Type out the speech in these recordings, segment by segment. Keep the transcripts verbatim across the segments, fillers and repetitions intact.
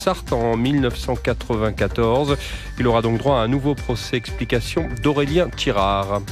Sarthe en mille neuf cent quatre-vingt-quatorze. Il aura donc droit à un nouveau procès. Explication d'Aurélien Tirard.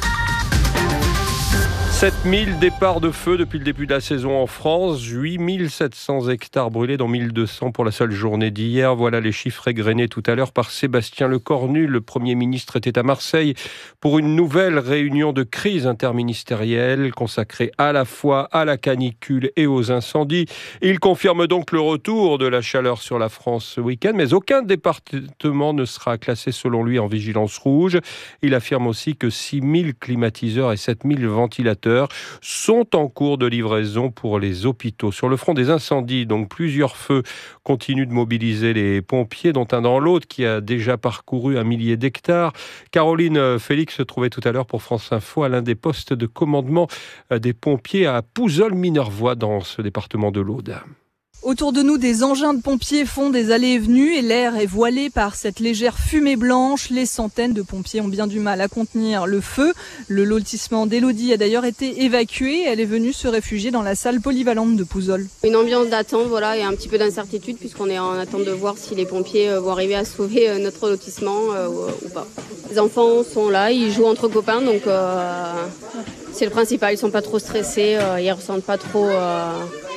sept mille départs de feu depuis le début de la saison en France, huit mille sept cents hectares brûlés, dont mille deux cents pour la seule journée d'hier. Voilà les chiffres égrenés tout à l'heure par Sébastien Lecornu. Le Premier ministre était à Marseille pour une nouvelle réunion de crise interministérielle consacrée à la fois à la canicule et aux incendies. Il confirme donc le retour de la chaleur sur la France ce week-end, mais aucun département ne sera classé selon lui en vigilance rouge. Il affirme aussi que six mille climatiseurs et sept mille ventilateurs sont en cours de livraison pour les hôpitaux. Sur le front des incendies, donc plusieurs feux continuent de mobiliser les pompiers, dont un dans l'autre qui a déjà parcouru un millier d'hectares. Caroline Félix se trouvait tout à l'heure pour France Info à l'un des postes de commandement des pompiers à Pouzols-Minervois dans ce département de l'Aude. Autour de nous, des engins de pompiers font des allées et venues et l'air est voilé par cette légère fumée blanche. Les centaines de pompiers ont bien du mal à contenir le feu. Le lotissement d'Élodie a d'ailleurs été évacué. Elle est venue se réfugier dans la salle polyvalente de Pouzols. Une ambiance d'attente, voilà, et un petit peu d'incertitude puisqu'on est en attente de voir si les pompiers vont arriver à sauver notre lotissement euh, ou pas. Les enfants sont là, ils jouent entre copains, donc euh, c'est le principal. Ils sont pas trop stressés, euh, ils ressentent pas trop... Euh,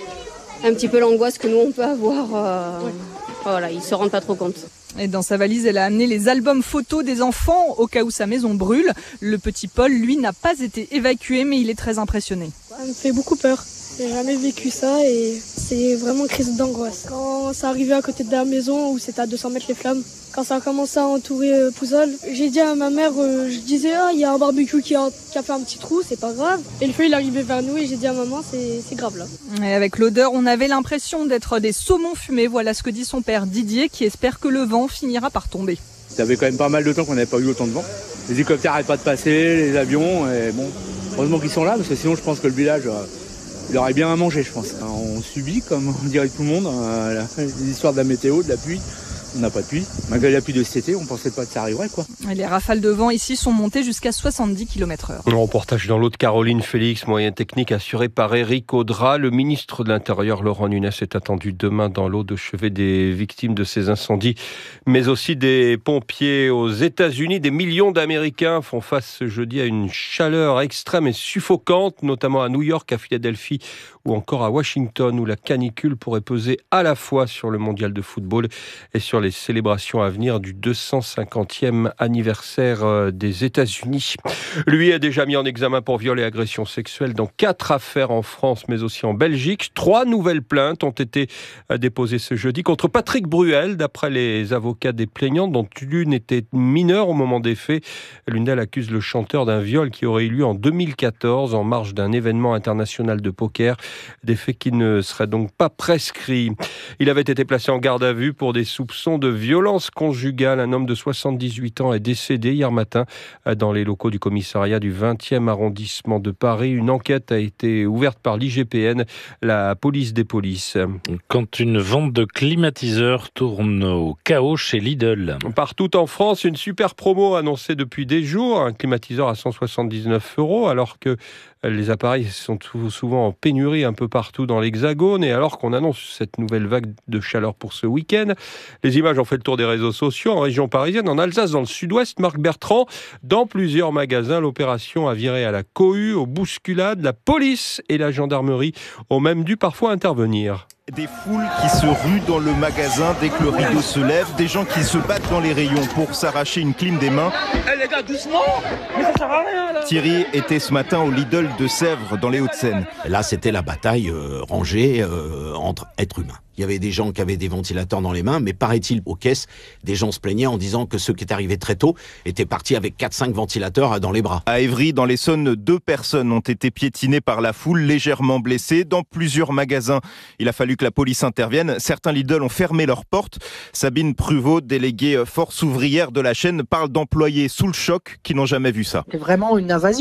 un petit peu l'angoisse que nous on peut avoir, euh, ouais. Voilà, ils se rendent pas trop compte. Et dans sa valise, elle a amené les albums photos des enfants au cas où sa maison brûle. Le petit Paul, lui, n'a pas été évacué, mais il est très impressionné. Ça me fait beaucoup peur. J'ai jamais vécu ça et c'est vraiment une crise d'angoisse. Quand ça arrivait à côté de la maison où c'était à deux cents mètres les flammes, quand ça a commencé à entourer euh, Pouzols, j'ai dit à ma mère, euh, je disais ah il y a un barbecue qui a, qui a fait un petit trou, c'est pas grave. Et le feu il arrivait vers nous et j'ai dit à maman c'est, c'est grave là. Et avec l'odeur, on avait l'impression d'être des saumons fumés. Voilà ce que dit son père Didier qui espère que le vent finira par tomber. Ça fait quand même pas mal de temps qu'on n'avait pas eu autant de vent. Les hélicoptères n'arrêtent pas de passer, les avions, et bon, heureusement qu'ils sont là parce que sinon je pense que le village... Euh, Il aurait bien à manger, je pense. On subit, comme on dirait tout le monde, euh, les histoires de la météo, de la pluie. On n'a pas de pluie. Malgré la pluie de cet été, on ne pensait pas que ça arriverait, quoi. Et les rafales de vent ici sont montées jusqu'à soixante-dix kilomètres heure. Un reportage dans l'Aude, Caroline Félix, moyen technique assuré par Éric Audra. Le ministre de l'Intérieur, Laurent Nunez, est attendu demain dans l'Aude au chevet des victimes de ces incendies, mais aussi des pompiers aux États-Unis. Des millions d'Américains font face ce jeudi à une chaleur extrême et suffocante, notamment à New York, à Philadelphie ou encore à Washington, où la canicule pourrait peser à la fois sur le mondial de football et sur les célébrations à venir du deux cent cinquantième anniversaire des États-Unis. Lui est déjà mis en examen pour viol et agression sexuelle dans quatre affaires en France, mais aussi en Belgique. Trois nouvelles plaintes ont été déposées ce jeudi contre Patrick Bruel, d'après les avocats des plaignantes, dont l'une était mineure au moment des faits. L'une d'elles accuse le chanteur d'un viol qui aurait eu lieu en deux mille quatorze, en marge d'un événement international de poker. Des faits qui ne seraient donc pas prescrits. Il avait été placé en garde à vue pour des soupçons de violence conjugale. Un homme de soixante-dix-huit ans est décédé hier matin dans les locaux du commissariat du vingtième arrondissement de Paris. Une enquête a été ouverte par l'I G P N, la police des polices. Quand une vente de climatiseurs tourne au chaos chez Lidl. Partout en France, une super promo annoncée depuis des jours. Un climatiseur à cent soixante-dix-neuf euros, alors que les appareils sont souvent en pénurie un peu partout dans l'Hexagone, et alors qu'on annonce cette nouvelle vague de chaleur pour ce week-end. Les images ont fait le tour des réseaux sociaux en région parisienne, en Alsace, dans le sud-ouest. Marc Bertrand, dans plusieurs magasins, l'opération a viré à la cohue, aux bousculades. La police et la gendarmerie ont même dû parfois intervenir. Des foules qui se ruent dans le magasin dès que le rideau se lève, des gens qui se battent dans les rayons pour s'arracher une clim des mains. Eh les gars, doucement, mais ça sert à rien là. Thierry était ce matin au Lidl de Sèvres, dans les Hauts-de-Seine. Là, c'était la bataille euh, rangée euh, entre êtres humains. Il y avait des gens qui avaient des ventilateurs dans les mains, mais paraît-il, aux caisses, des gens se plaignaient en disant que ceux qui étaient arrivés très tôt étaient partis avec quatre cinq ventilateurs dans les bras. À Évry, dans l'Essonne, deux personnes ont été piétinées par la foule, légèrement blessées. Dans plusieurs magasins, il a fallu que la police intervienne. Certains Lidl ont fermé leurs portes. Sabine Pruvot, déléguée force ouvrière de la chaîne, parle d'employés sous le choc qui n'ont jamais vu ça. C'est vraiment une invasion, quoi.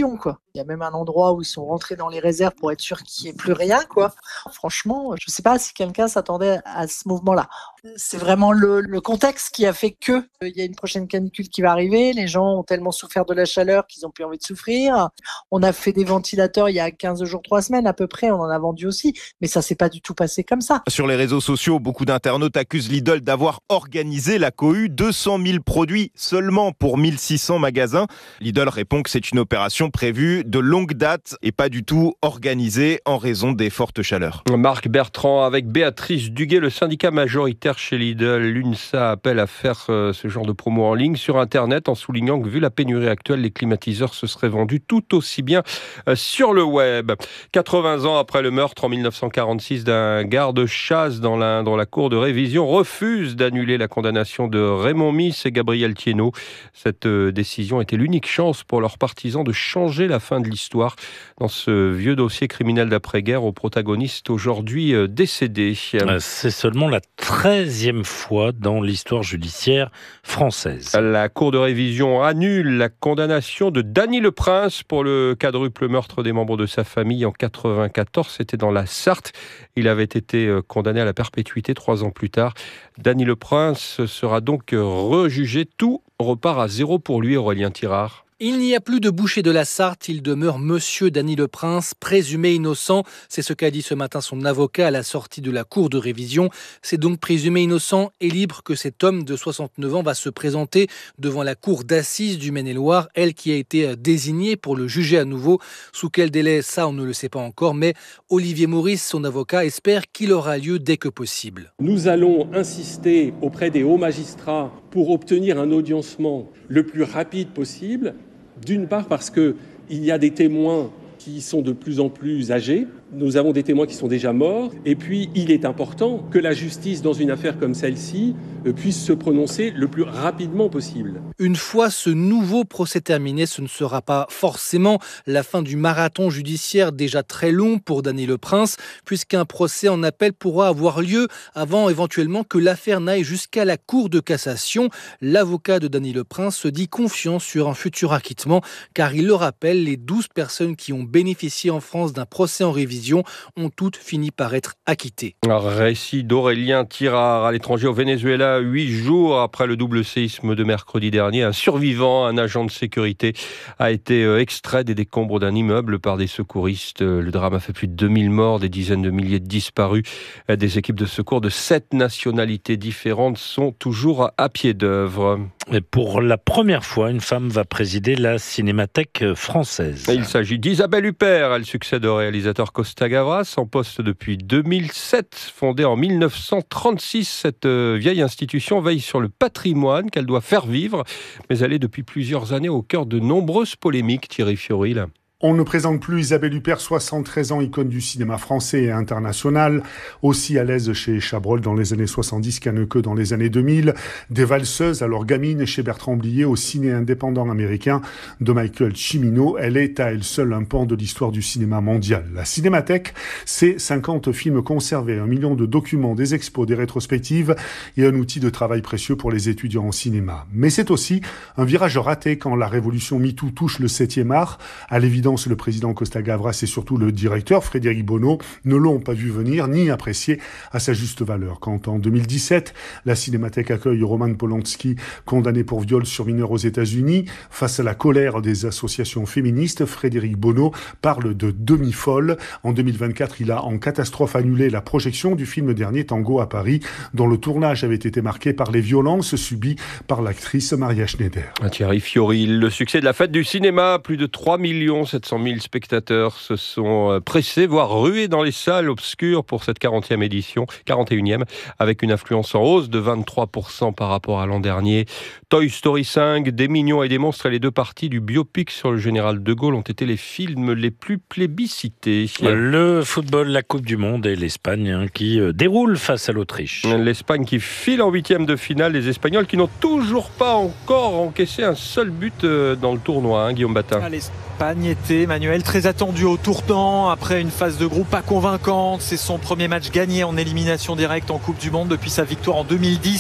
Il y a même un endroit où ils sont rentrés dans les réserves pour être sûr qu'il n'y ait plus rien, quoi. Franchement, je ne sais pas si quelqu'un s'attendait à ce mouvement-là. C'est vraiment le, le contexte qui a fait que il y a une prochaine canicule qui va arriver. Les gens ont tellement souffert de la chaleur qu'ils n'ont plus envie de souffrir. On a fait des ventilateurs il y a quinze jours, trois semaines à peu près. On en a vendu aussi. Mais ça s'est pas du tout passé comme ça. Sur les réseaux sociaux, beaucoup d'internautes accusent Lidl d'avoir organisé la cohue. deux cent mille produits seulement pour mille six cents magasins. Lidl répond que c'est une opération prévue de longue date et pas du tout organisée en raison des fortes chaleurs. Marc Bertrand avec Béatrice Duguet, le syndicat majoritaire chez Lidl. L'UNSA appelle à faire euh, ce genre de promo en ligne sur Internet en soulignant que vu la pénurie actuelle, les climatiseurs se seraient vendus tout aussi bien euh, sur le web. quatre-vingts ans après le meurtre en mille neuf cent quarante-six d'un garde-chasse dans l'Indre, la Cour de révision refuse d'annuler la condamnation de Raymond Miss et Gabriel Thiénot. Cette euh, décision était l'unique chance pour leurs partisans de changer la fin de l'histoire dans ce vieux dossier criminel d'après-guerre au protagoniste aujourd'hui euh, décédé. C'est seulement la treizième fois dans l'histoire judiciaire française. La Cour de révision annule la condamnation de Dany Le Prince pour le quadruple meurtre des membres de sa famille en quatre-vingt-quatorze. C'était dans la Sarthe. Il avait été condamné à la perpétuité trois ans plus tard. Dany Le Prince sera donc rejugé. Tout repart à zéro pour lui, Aurélien Tirard. Il n'y a plus de boucher de la Sarthe, il demeure Monsieur Dany Le Prince, présumé innocent. C'est ce qu'a dit ce matin son avocat à la sortie de la cour de révision. C'est donc présumé innocent et libre que cet homme de soixante-neuf ans va se présenter devant la cour d'assises du Maine-et-Loire, elle qui a été désignée pour le juger à nouveau. Sous quel délai, ça on ne le sait pas encore, mais Olivier Maurice, son avocat, espère qu'il aura lieu dès que possible. Nous allons insister auprès des hauts magistrats pour obtenir un audiencement le plus rapide possible. D'une part parce qu'il y a des témoins qui sont de plus en plus âgés. Nous avons des témoins qui sont déjà morts. Et puis, il est important que la justice, dans une affaire comme celle-ci, puisse se prononcer le plus rapidement possible. Une fois ce nouveau procès terminé, ce ne sera pas forcément la fin du marathon judiciaire déjà très long pour Dany Le Prince, puisqu'un procès en appel pourra avoir lieu avant éventuellement que l'affaire n'aille jusqu'à la Cour de cassation. L'avocat de Dany Le Prince se dit confiant sur un futur acquittement, car il le rappelle, les douze personnes qui ont bénéficié en France d'un procès en révision ont toutes fini par être acquittées. Un récit d'Aurélien Tirard à l'étranger au Venezuela, huit jours après le double séisme de mercredi dernier. Un survivant, un agent de sécurité, a été extrait des décombres d'un immeuble par des secouristes. Le drame a fait plus de deux mille morts, des dizaines de milliers de disparus. Des équipes de secours de sept nationalités différentes sont toujours à pied d'œuvre. Et pour la première fois, une femme va présider la Cinémathèque française. Il s'agit d'Isabelle Huppert. Elle succède au réalisateur Costa Gavras, en poste depuis deux mille sept. Fondée en mille neuf cent trente-six, cette vieille institution veille sur le patrimoine qu'elle doit faire vivre. Mais elle est depuis plusieurs années au cœur de nombreuses polémiques, Thierry Fioril. On ne présente plus Isabelle Huppert, soixante-treize ans, icône du cinéma français et international, aussi à l'aise chez Chabrol dans les années soixante-dix qu'Haneke dans les années deux mille, des valseuses alors gamine chez Bertrand Blier au ciné indépendant américain de Michael Cimino. Elle est à elle seule un pan de l'histoire du cinéma mondial. La Cinémathèque, c'est cinquante films conservés, un million de documents, des expos, des rétrospectives et un outil de travail précieux pour les étudiants en cinéma. Mais c'est aussi un virage raté quand la révolution MeToo touche le septième art. À l'évidence, le président Costa Gavras et surtout le directeur Frédéric Bonneau ne l'ont pas vu venir ni apprécié à sa juste valeur. Quand en deux mille dix-sept, la Cinémathèque accueille Roman Polanski, condamné pour viol sur mineur aux États-Unis, face à la colère des associations féministes, Frédéric Bonneau parle de demi-folle. En deux mille vingt-quatre, il a en catastrophe annulé la projection du film dernier Tango à Paris, dont le tournage avait été marqué par les violences subies par l'actrice Maria Schneider. Thierry Fioril, le succès de la fête du cinéma, plus de trois millions sept cent mille spectateurs se sont pressés, voire rués dans les salles obscures pour cette quarantième édition, quarante et unième, avec une affluence en hausse de vingt-trois pour cent par rapport à l'an dernier. Toy Story cinq, Des Mignons et des Monstres et les deux parties du biopic sur le général de Gaulle ont été les films les plus plébiscités. Le football, la Coupe du Monde et l'Espagne hein, qui déroule face à l'Autriche. L'Espagne qui file en huitième de finale, les Espagnols qui n'ont toujours pas encore encaissé un seul but dans le tournoi, hein, Guillaume Batin. L'Espagne était, Manuel, très attendu au tournant après une phase de groupe pas convaincante. C'est son premier match gagné en élimination directe en Coupe du Monde depuis sa victoire en deux mille dix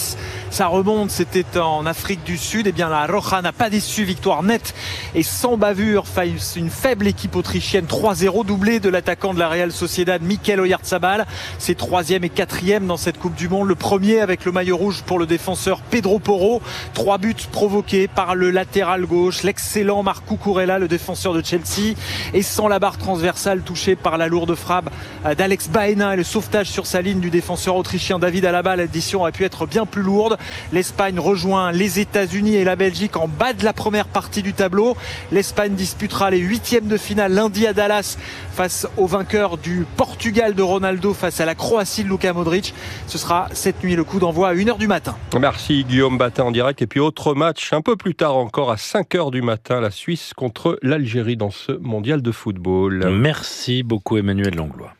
ça remonte, c'était en Afrique du Sud. Eh bien la Roja n'a pas déçu, victoire nette et sans bavure face à une faible équipe autrichienne. trois zéro, doublé de l'attaquant de la Real Sociedad, Mikel Oyarzabal. C'est troisième et quatrième dans cette Coupe du Monde. Le premier avec le maillot rouge pour le défenseur Pedro Porro. Trois buts provoqués par le latéral gauche, l'excellent Marc Cucurella, le défenseur de Chelsea, et sans la barre transversale touchée par la lourde frappe d'Alex Baena et le sauvetage sur sa ligne du défenseur autrichien David Alaba. L'édition aurait pu être bien plus lourde. L'Espagne rejoint les États-Unis et la Belgique en bas de la première partie du tableau. L'Espagne disputera les huitièmes de finale lundi à Dallas face au vainqueur du Portugal de Ronaldo face à la Croatie de Luka Modric. Ce sera cette nuit le coup d'envoi à une heure du matin. Merci Guillaume Batin en direct. Et puis autre match un peu plus tard encore à cinq heures du matin, la Suisse contre l'Algérie dans ce mondial de football. Merci beaucoup Emmanuel Langlois.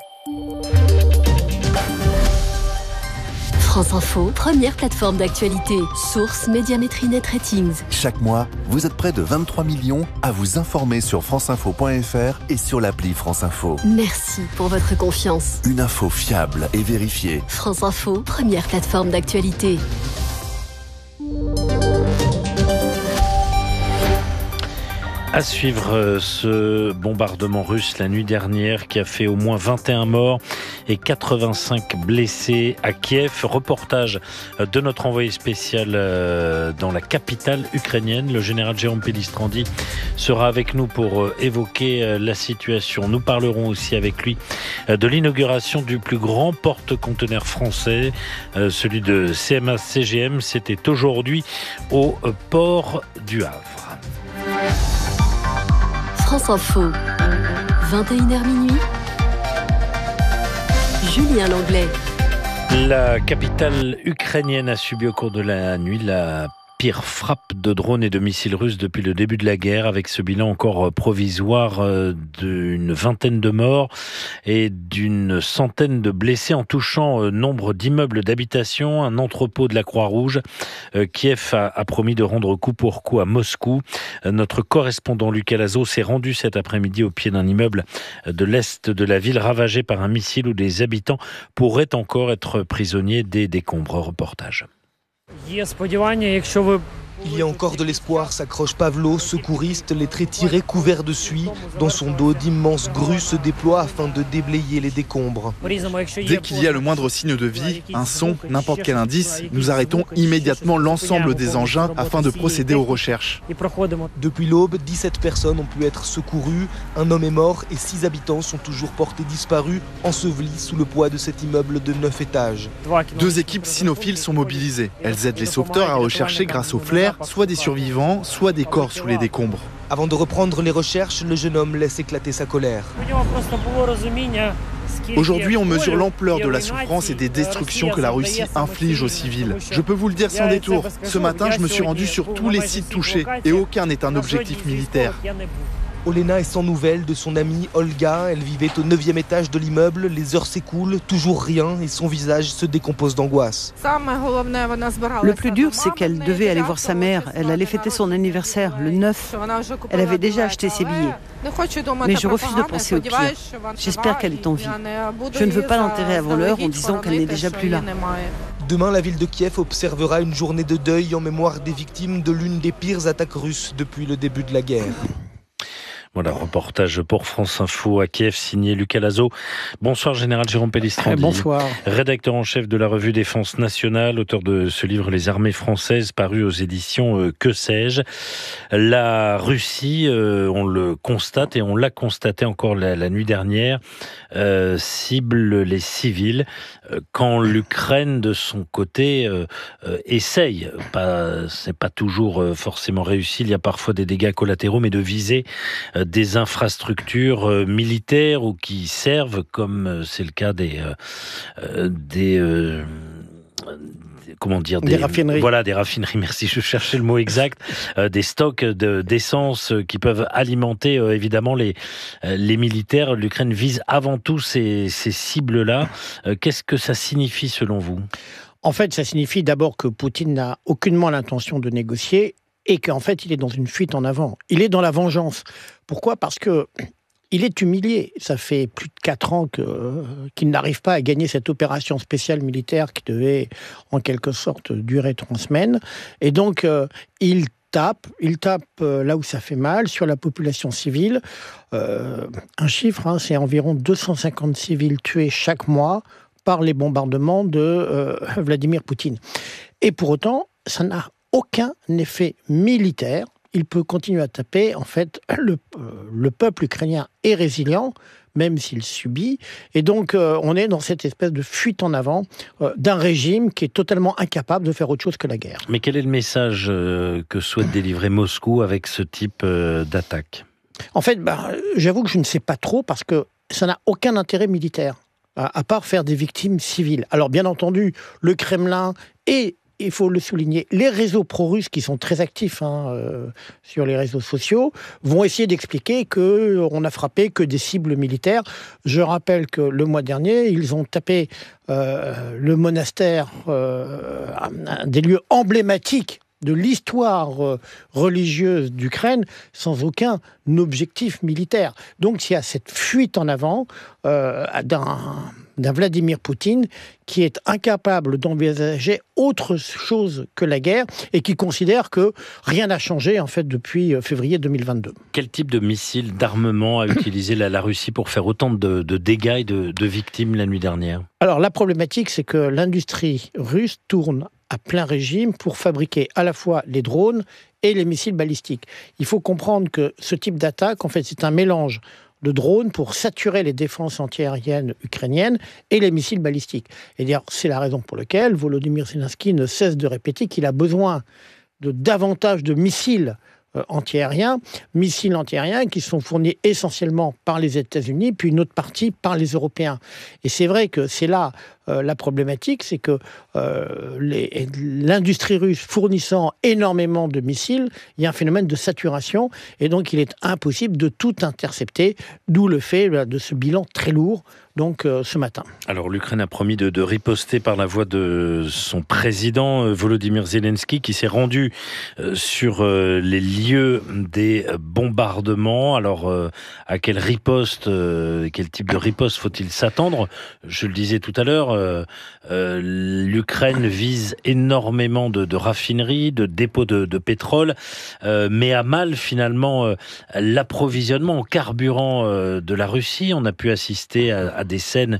France Info, première plateforme d'actualité. Source Médiamétrie Net Ratings. Chaque mois, vous êtes près de vingt-trois millions à vous informer sur franceinfo point f r et sur l'appli France Info. Merci pour votre confiance. Une info fiable et vérifiée. France Info, première plateforme d'actualité. À suivre ce bombardement russe la nuit dernière qui a fait au moins vingt et un morts et quatre-vingt-cinq blessés à Kiev. Reportage de notre envoyé spécial dans la capitale ukrainienne. Le général Jérôme Pellistrandi sera avec nous pour évoquer la situation. Nous parlerons aussi avec lui de l'inauguration du plus grand porte-conteneurs français, celui de C M A C G M. C'était aujourd'hui au port du Havre. France Info, vingt et une heures minuit, Julien Langlais. La capitale ukrainienne a subi au cours de la nuit la pire frappe de drones et de missiles russes depuis le début de la guerre, avec ce bilan encore provisoire d'une vingtaine de morts et d'une centaine de blessés, en touchant nombre d'immeubles d'habitation, un entrepôt de la Croix-Rouge. Kiev a, a promis de rendre coup pour coup à Moscou. Notre correspondant Lucas Lazo s'est rendu cet après-midi au pied d'un immeuble de l'est de la ville ravagé par un missile où des habitants pourraient encore être prisonniers des décombres. Reportage. Il y a encore de l'espoir, s'accroche Pavlo, secouriste, les traits tirés, couverts de suie. Dans son dos, d'immenses grues se déploient afin de déblayer les décombres. Dès qu'il y a le moindre signe de vie, un son, n'importe quel indice, nous arrêtons immédiatement l'ensemble des engins afin de procéder aux recherches. Depuis l'aube, dix-sept personnes ont pu être secourues. Un homme est mort et six habitants sont toujours portés disparus, ensevelis sous le poids de cet immeuble de neuf étages. Deux équipes cynophiles sont mobilisées. Elles aident les sauveteurs à rechercher grâce aux flares soit des survivants, soit des corps sous les décombres. Avant de reprendre les recherches, le jeune homme laisse éclater sa colère. Aujourd'hui, on mesure l'ampleur de la souffrance et des destructions que la Russie inflige aux civils. Je peux vous le dire sans détour, ce matin, je me suis rendu sur tous les sites touchés et aucun n'est un objectif militaire. Olena est sans nouvelles de son amie Olga. Elle vivait au neuvième étage de l'immeuble. Les heures s'écoulent, toujours rien, et son visage se décompose d'angoisse. Le plus dur, c'est qu'elle devait aller voir sa mère. Elle allait fêter son anniversaire, le neuf. Elle avait déjà acheté ses billets. Mais je refuse de penser au pire. J'espère qu'elle est en vie. Je ne veux pas l'enterrer avant l'heure en disant qu'elle n'est déjà plus là. Demain, la ville de Kiev observera une journée de deuil en mémoire des victimes de l'une des pires attaques russes depuis le début de la guerre. Voilà, reportage pour France Info à Kiev, signé Lucas Lazo. Bonsoir, Général Jérôme Pellistrandi. Bonsoir. Rédacteur en chef de la revue Défense Nationale, auteur de ce livre Les armées françaises, paru aux éditions euh, Que sais-je. La Russie, euh, on le constate et on l'a constaté encore la, la nuit dernière, euh, cible les civils, euh, quand l'Ukraine, de son côté, euh, euh, essaye, pas, c'est pas toujours euh, forcément réussi, il y a parfois des dégâts collatéraux, mais de viser euh, des infrastructures euh, militaires ou qui servent, comme euh, c'est le cas des euh, des euh, comment dire des, des raffineries. Voilà, des raffineries. Merci, je cherchais le mot exact. euh, des stocks de, d'essence qui peuvent alimenter euh, évidemment les euh, les militaires. L'Ukraine vise avant tout ces ces cibles-là. Euh, qu'est-ce que ça signifie selon vous ? En fait, ça signifie d'abord que Poutine n'a aucunement l'intention de négocier et qu'en fait, il est dans une fuite en avant. Il est dans la vengeance. Pourquoi ? Parce que il est humilié. Ça fait plus de quatre ans que, euh, qu'il n'arrive pas à gagner cette opération spéciale militaire qui devait, en quelque sorte, durer trois semaines. Et donc, euh, il tape, il tape euh, là où ça fait mal, sur la population civile. Euh, un chiffre, hein, c'est environ deux cent cinquante civils tués chaque mois par les bombardements de euh, Vladimir Poutine. Et pour autant, ça n'a aucun effet militaire. Il peut continuer à taper. En fait, le, euh, le peuple ukrainien est résilient, même s'il subit. Et donc, euh, on est dans cette espèce de fuite en avant euh, d'un régime qui est totalement incapable de faire autre chose que la guerre. Mais quel est le message euh, que souhaite délivrer Moscou avec ce type euh, d'attaque ? En fait, bah, j'avoue que je ne sais pas trop, parce que ça n'a aucun intérêt militaire, à, à part faire des victimes civiles. Alors, bien entendu, le Kremlin et il faut le souligner, les réseaux pro-russes qui sont très actifs hein, euh, sur les réseaux sociaux vont essayer d'expliquer qu'on n'a frappé que des cibles militaires. Je rappelle que le mois dernier, ils ont tapé euh, le monastère, euh, un des lieux emblématiques de l'histoire euh, religieuse d'Ukraine, sans aucun objectif militaire. Donc il y a cette fuite en avant euh, d'un... d'un Vladimir Poutine qui est incapable d'envisager autre chose que la guerre et qui considère que rien n'a changé en fait depuis février deux mille vingt-deux. Quel type de missiles, d'armement a utilisé la, la Russie pour faire autant de, de dégâts et de, de victimes la nuit dernière ? Alors la problématique, c'est que l'industrie russe tourne à plein régime pour fabriquer à la fois les drones et les missiles balistiques. Il faut comprendre que ce type d'attaque, en fait, c'est un mélange de drones pour saturer les défenses antiaériennes ukrainiennes et les missiles balistiques. Et d'ailleurs, c'est la raison pour laquelle Volodymyr Zelensky ne cesse de répéter qu'il a besoin de davantage de missiles euh, antiaériens, missiles antiaériens qui sont fournis essentiellement par les États-Unis, puis une autre partie par les Européens. Et c'est vrai que c'est là euh, la problématique, c'est que euh, les, l'industrie russe fournissant énormément de missiles, il y a un phénomène de saturation, et donc il est impossible de tout intercepter, d'où le fait là, de ce bilan très lourd, donc euh, ce matin. Alors l'Ukraine a promis de, de riposter par la voix de son président euh, Volodymyr Zelensky, qui s'est rendu euh, sur euh, les lieux des bombardements. Alors euh, à quelle riposte, euh, quel type de riposte faut-il s'attendre ? Je le disais tout à l'heure, euh, euh, l'Ukraine vise énormément de, de raffineries, de dépôts de, de pétrole, euh, mais a mal finalement euh, l'approvisionnement en carburant euh, de la Russie. On a pu assister à, à des scènes,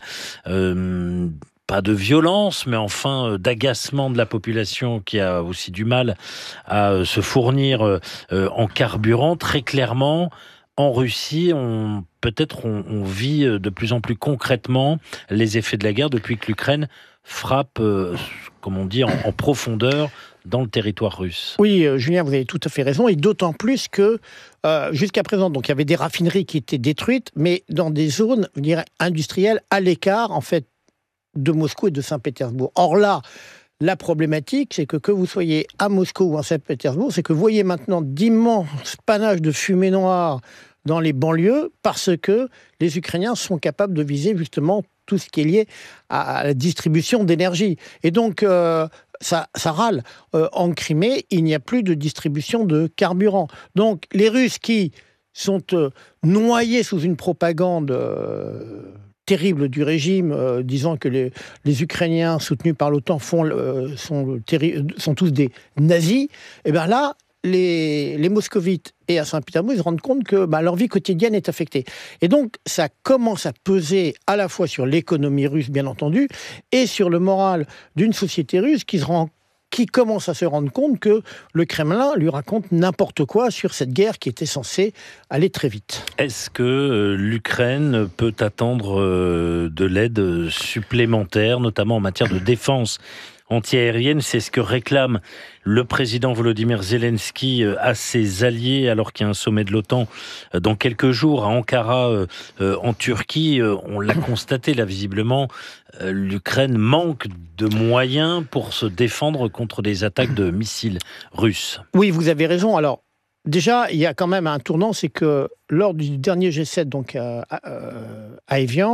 euh, pas de violence, mais enfin euh, d'agacement de la population qui a aussi du mal à euh, se fournir euh, en carburant. Très clairement, en Russie, on, peut-être on, on vit de plus en plus concrètement les effets de la guerre depuis que l'Ukraine frappe, euh, comme on dit, en, en profondeur dans le territoire russe. Oui, euh, Julien, vous avez tout à fait raison, et d'autant plus que euh, jusqu'à présent, donc il y avait des raffineries qui étaient détruites, mais dans des zones, je dirais, industrielles à l'écart, en fait, de Moscou et de Saint-Pétersbourg. Or là, la problématique, c'est que que vous soyez à Moscou ou à Saint-Pétersbourg, c'est que vous voyez maintenant d'immenses panaches de fumée noire dans les banlieues, parce que les Ukrainiens sont capables de viser justement tout ce qui est lié à la distribution d'énergie. Et donc, euh, ça, ça râle. Euh, en Crimée, il n'y a plus de distribution de carburant. Donc, les Russes qui sont euh, noyés sous une propagande euh, terrible du régime, euh, disant que les, les Ukrainiens soutenus par l'OTAN font, euh, sont, terri- sont tous des nazis, et bien là, les, les moscovites et à Saint-Pétersbourg, ils se rendent compte que bah, leur vie quotidienne est affectée. Et donc, ça commence à peser à la fois sur l'économie russe, bien entendu, et sur le moral d'une société russe qui, se rend, qui commence à se rendre compte que le Kremlin lui raconte n'importe quoi sur cette guerre qui était censée aller très vite. Est-ce que euh, l'Ukraine peut attendre euh, de l'aide supplémentaire, notamment en matière de défense antiaérienne? C'est ce que réclame le président Volodymyr Zelensky à ses alliés, alors qu'il y a un sommet de l'OTAN dans quelques jours à Ankara, en Turquie. On l'a constaté là, visiblement, l'Ukraine manque de moyens pour se défendre contre des attaques de missiles russes. Oui, vous avez raison. Alors, déjà, il y a quand même un tournant, c'est que lors du dernier G sept, donc à, à, à Évian,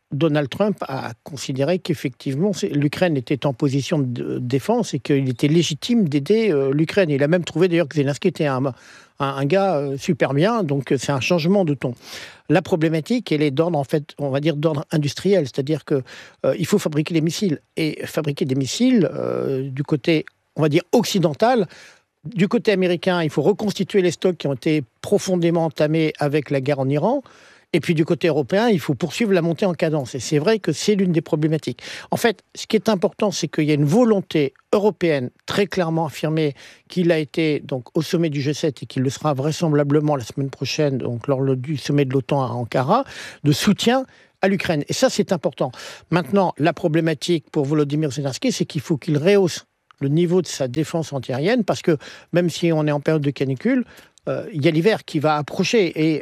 Donald Trump a considéré qu'effectivement l'Ukraine était en position de défense et qu'il était légitime d'aider euh, l'Ukraine. Il a même trouvé d'ailleurs que Zelensky était un, un, un gars euh, super bien, donc c'est un changement de ton. La problématique, elle est d'ordre, en fait, on va dire d'ordre industriel, c'est-à-dire que euh, il faut fabriquer des missiles. Et fabriquer des missiles, euh, du côté, on va dire, occidental, du côté américain, il faut reconstituer les stocks qui ont été profondément entamés avec la guerre en Iran. Et puis du côté européen, il faut poursuivre la montée en cadence. Et c'est vrai que c'est l'une des problématiques. En fait, ce qui est important, c'est qu'il y a une volonté européenne très clairement affirmée qu'il a été donc au sommet du G sept et qu'il le sera vraisemblablement la semaine prochaine, donc lors du sommet de l'OTAN à Ankara, de soutien à l'Ukraine. Et ça, c'est important. Maintenant, la problématique pour Volodymyr Zelensky, c'est qu'il faut qu'il rehausse le niveau de sa défense antiaérienne, parce que même si on est en période de canicule, Euh, il y a l'hiver qui va approcher et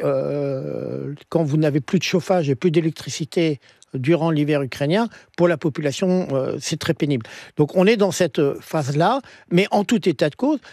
euh, quand vous n'avez plus de chauffage et plus d'électricité durant l'hiver ukrainien, pour la population, euh, c'est très pénible. Donc on est dans cette phase-là, mais en tout état de cause,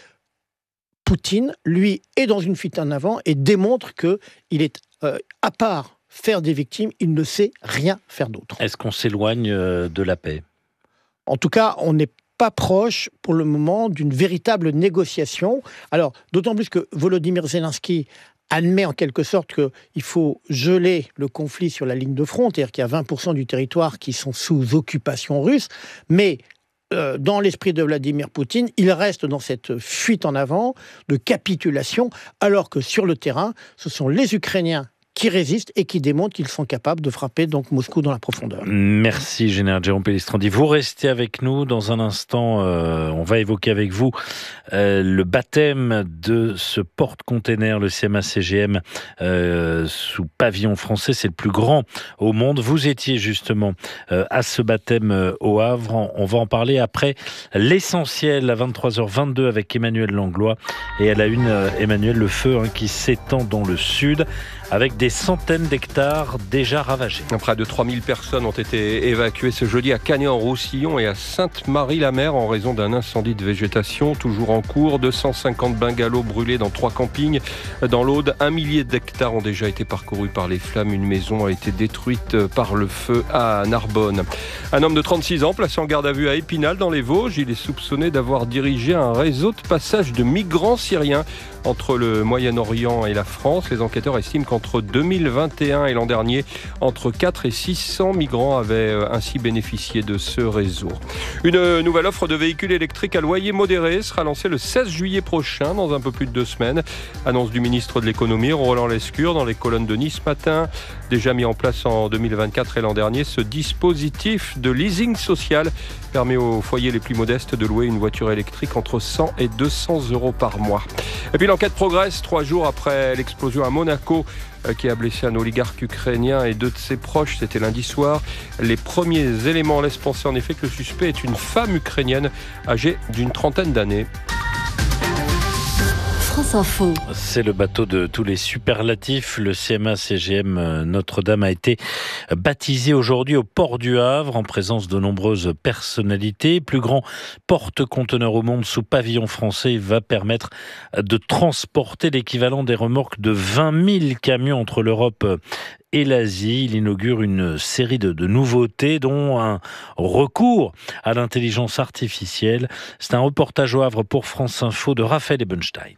Poutine, lui, est dans une fuite en avant et démontre qu'il est, euh, à part faire des victimes, il ne sait rien faire d'autre. Est-ce qu'on s'éloigne de la paix ? En tout cas, on n'est pas proche pour le moment d'une véritable négociation. Alors, d'autant plus que Volodymyr Zelensky admet en quelque sorte qu'il faut geler le conflit sur la ligne de front, c'est-à-dire qu'il y a vingt pour cent du territoire qui sont sous occupation russe, mais euh, dans l'esprit de Vladimir Poutine, il reste dans cette fuite en avant de capitulation, alors que sur le terrain, ce sont les Ukrainiens qui résistent et qui démontrent qu'ils sont capables de frapper donc Moscou dans la profondeur. Merci général Jérôme Pellistrandi. Vous restez avec nous dans un instant. Euh, on va évoquer avec vous euh, le baptême de ce porte-container, le C M A C G M, euh, sous pavillon français. C'est le plus grand au monde. Vous étiez justement euh, à ce baptême euh, au Havre. On va en parler après l'essentiel à vingt-trois heures vingt-deux avec Emmanuel Langlois. Et à la une, euh, Emmanuel, le feu hein, qui s'étend dans le sud, avec des centaines d'hectares déjà ravagés. Près de trois mille personnes ont été évacuées ce jeudi à Canet-en-Roussillon et à Sainte-Marie-la-Mer en raison d'un incendie de végétation toujours en cours. deux cent cinquante bungalows brûlés dans trois campings. Dans l'Aude, un millier d'hectares ont déjà été parcourus par les flammes. Une maison a été détruite par le feu à Narbonne. Un homme de trente-six ans placé en garde à vue à Épinal dans les Vosges. Il est soupçonné d'avoir dirigé un réseau de passage de migrants syriens entre le Moyen-Orient et la France. Les enquêteurs estiment qu'entre deux mille vingt et un et l'an dernier, entre quatre et six cents migrants avaient ainsi bénéficié de ce réseau. Une nouvelle offre de véhicules électriques à loyer modéré sera lancée le seize juillet prochain, dans un peu plus de deux semaines. Annonce du ministre de l'économie, Roland Lescure, dans les colonnes de Nice Matin. Déjà mis en place en deux mille vingt-quatre et l'an dernier, ce dispositif de leasing social permet aux foyers les plus modestes de louer une voiture électrique entre cent et deux cents euros par mois. Et puis l'enquête progresse trois jours après l'explosion à Monaco qui a blessé un oligarque ukrainien et deux de ses proches. C'était lundi soir. Les premiers éléments laissent penser en effet que le suspect est une femme ukrainienne âgée d'une trentaine d'années. France Info. C'est le bateau de tous les superlatifs. Le C M A C G M Notre-Dame a été baptisé aujourd'hui au port du Havre en présence de nombreuses personnalités. Plus grand porte-conteneur au monde sous pavillon français, il va permettre de transporter l'équivalent des remorques de vingt mille camions entre l'Europe et l'Asie. Il inaugure une série de, de nouveautés, dont un recours à l'intelligence artificielle. C'est un reportage au Havre pour France Info de Raphaël Ebenstein.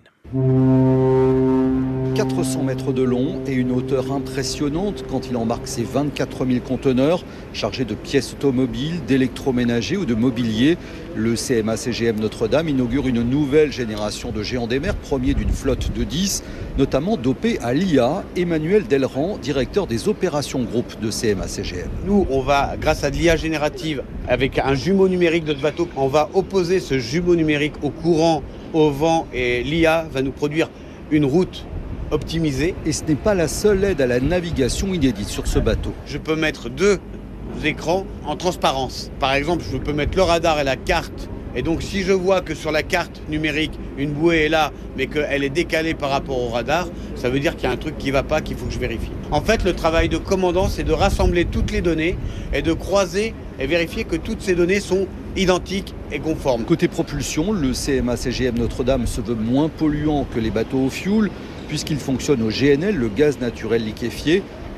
quatre cents mètres de long et une hauteur impressionnante quand il embarque ses vingt-quatre mille conteneurs chargés de pièces automobiles, d'électroménager ou de mobilier. Le C M A C G M Notre-Dame inaugure une nouvelle génération de géants des mers, premier d'une flotte de dix, notamment dopé à l'I A. Emmanuel Delran, directeur des opérations groupe de C M A C G M. Nous, on va, grâce à de l'I A générative, avec un jumeau numérique de notre bateau, on va opposer ce jumeau numérique au courant, au vent, et l'I A va nous produire une route optimisée. Et ce n'est pas la seule aide à la navigation inédite sur ce bateau. Je peux mettre deux écrans en transparence. Par exemple, je peux mettre le radar et la carte. Et donc, si je vois que sur la carte numérique, une bouée est là, mais qu'elle est décalée par rapport au radar, ça veut dire qu'il y a un truc qui ne va pas, qu'il faut que je vérifie. En fait, le travail de commandant, c'est de rassembler toutes les données et de croiser et vérifier que toutes ces données sont identiques et conformes. Côté propulsion, le C M A C G M Notre-Dame se veut moins polluant que les bateaux au fioul, puisqu'il fonctionne au G N L, le gaz naturel liquéfié.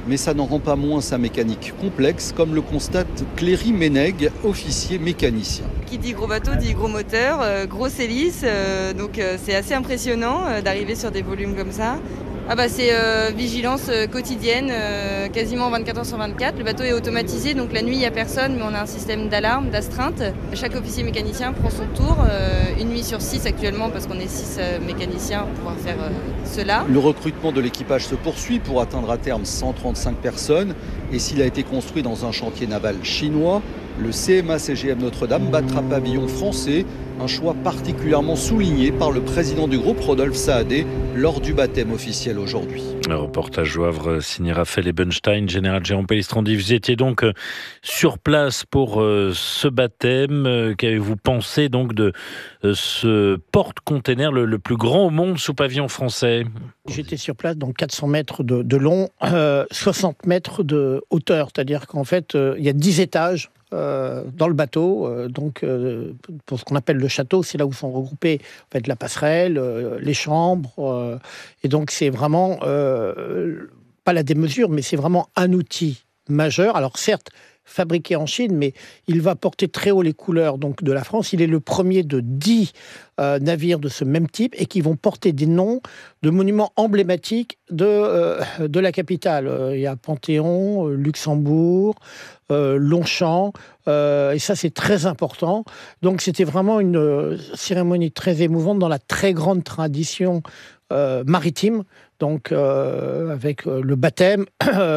mais ça n'en rend pas moins sa mécanique complexe, comme le constate Cléry Ménègue, officier mécanicien. Qui dit gros bateau dit gros moteur, euh, grosse hélice, euh, donc euh, c'est assez impressionnant euh, d'arriver sur des volumes comme ça. Ah bah c'est euh, vigilance euh, quotidienne, euh, quasiment vingt-quatre heures sur vingt-quatre. Le bateau est automatisé, donc la nuit il n'y a personne, mais on a un système d'alarme, d'astreinte. Chaque officier mécanicien prend son tour, euh, une nuit sur six actuellement, parce qu'on est six euh, mécaniciens pour pouvoir faire euh, cela. Le recrutement de l'équipage se poursuit pour atteindre à terme cent trente-cinq personnes. Et s'il a été construit dans un chantier naval chinois, le C M A C G M Notre-Dame battra pavillon français, un choix particulièrement souligné par le président du groupe, Rodolphe Saadé, lors du baptême officiel aujourd'hui. Un reportage au Havre signé Raphaël Ebenstein, général Jérôme Pellistrandi. Vous étiez donc sur place pour ce baptême. Qu'avez-vous pensé donc de ce porte-container, le, le plus grand au monde sous pavillon français? J'étais sur place, donc quatre cents mètres de, de long, euh, soixante mètres de hauteur. C'est-à-dire qu'en fait, euh, il y a dix étages. Euh, dans le bateau, euh, donc euh, pour ce qu'on appelle le château, c'est là où sont regroupés en fait, la passerelle, euh, les chambres, euh, et donc c'est vraiment euh, pas la démesure, mais c'est vraiment un outil majeur. Alors certes, fabriqué en Chine, mais il va porter très haut les couleurs donc de la France. Il est le premier de dix euh, navires de ce même type et qui vont porter des noms de monuments emblématiques de, euh, de la capitale. Euh, il y a Panthéon, euh, Luxembourg, euh, Longchamp, euh, et ça c'est très important. Donc c'était vraiment une euh, cérémonie très émouvante dans la très grande tradition euh, maritime. Donc, euh, avec euh, le baptême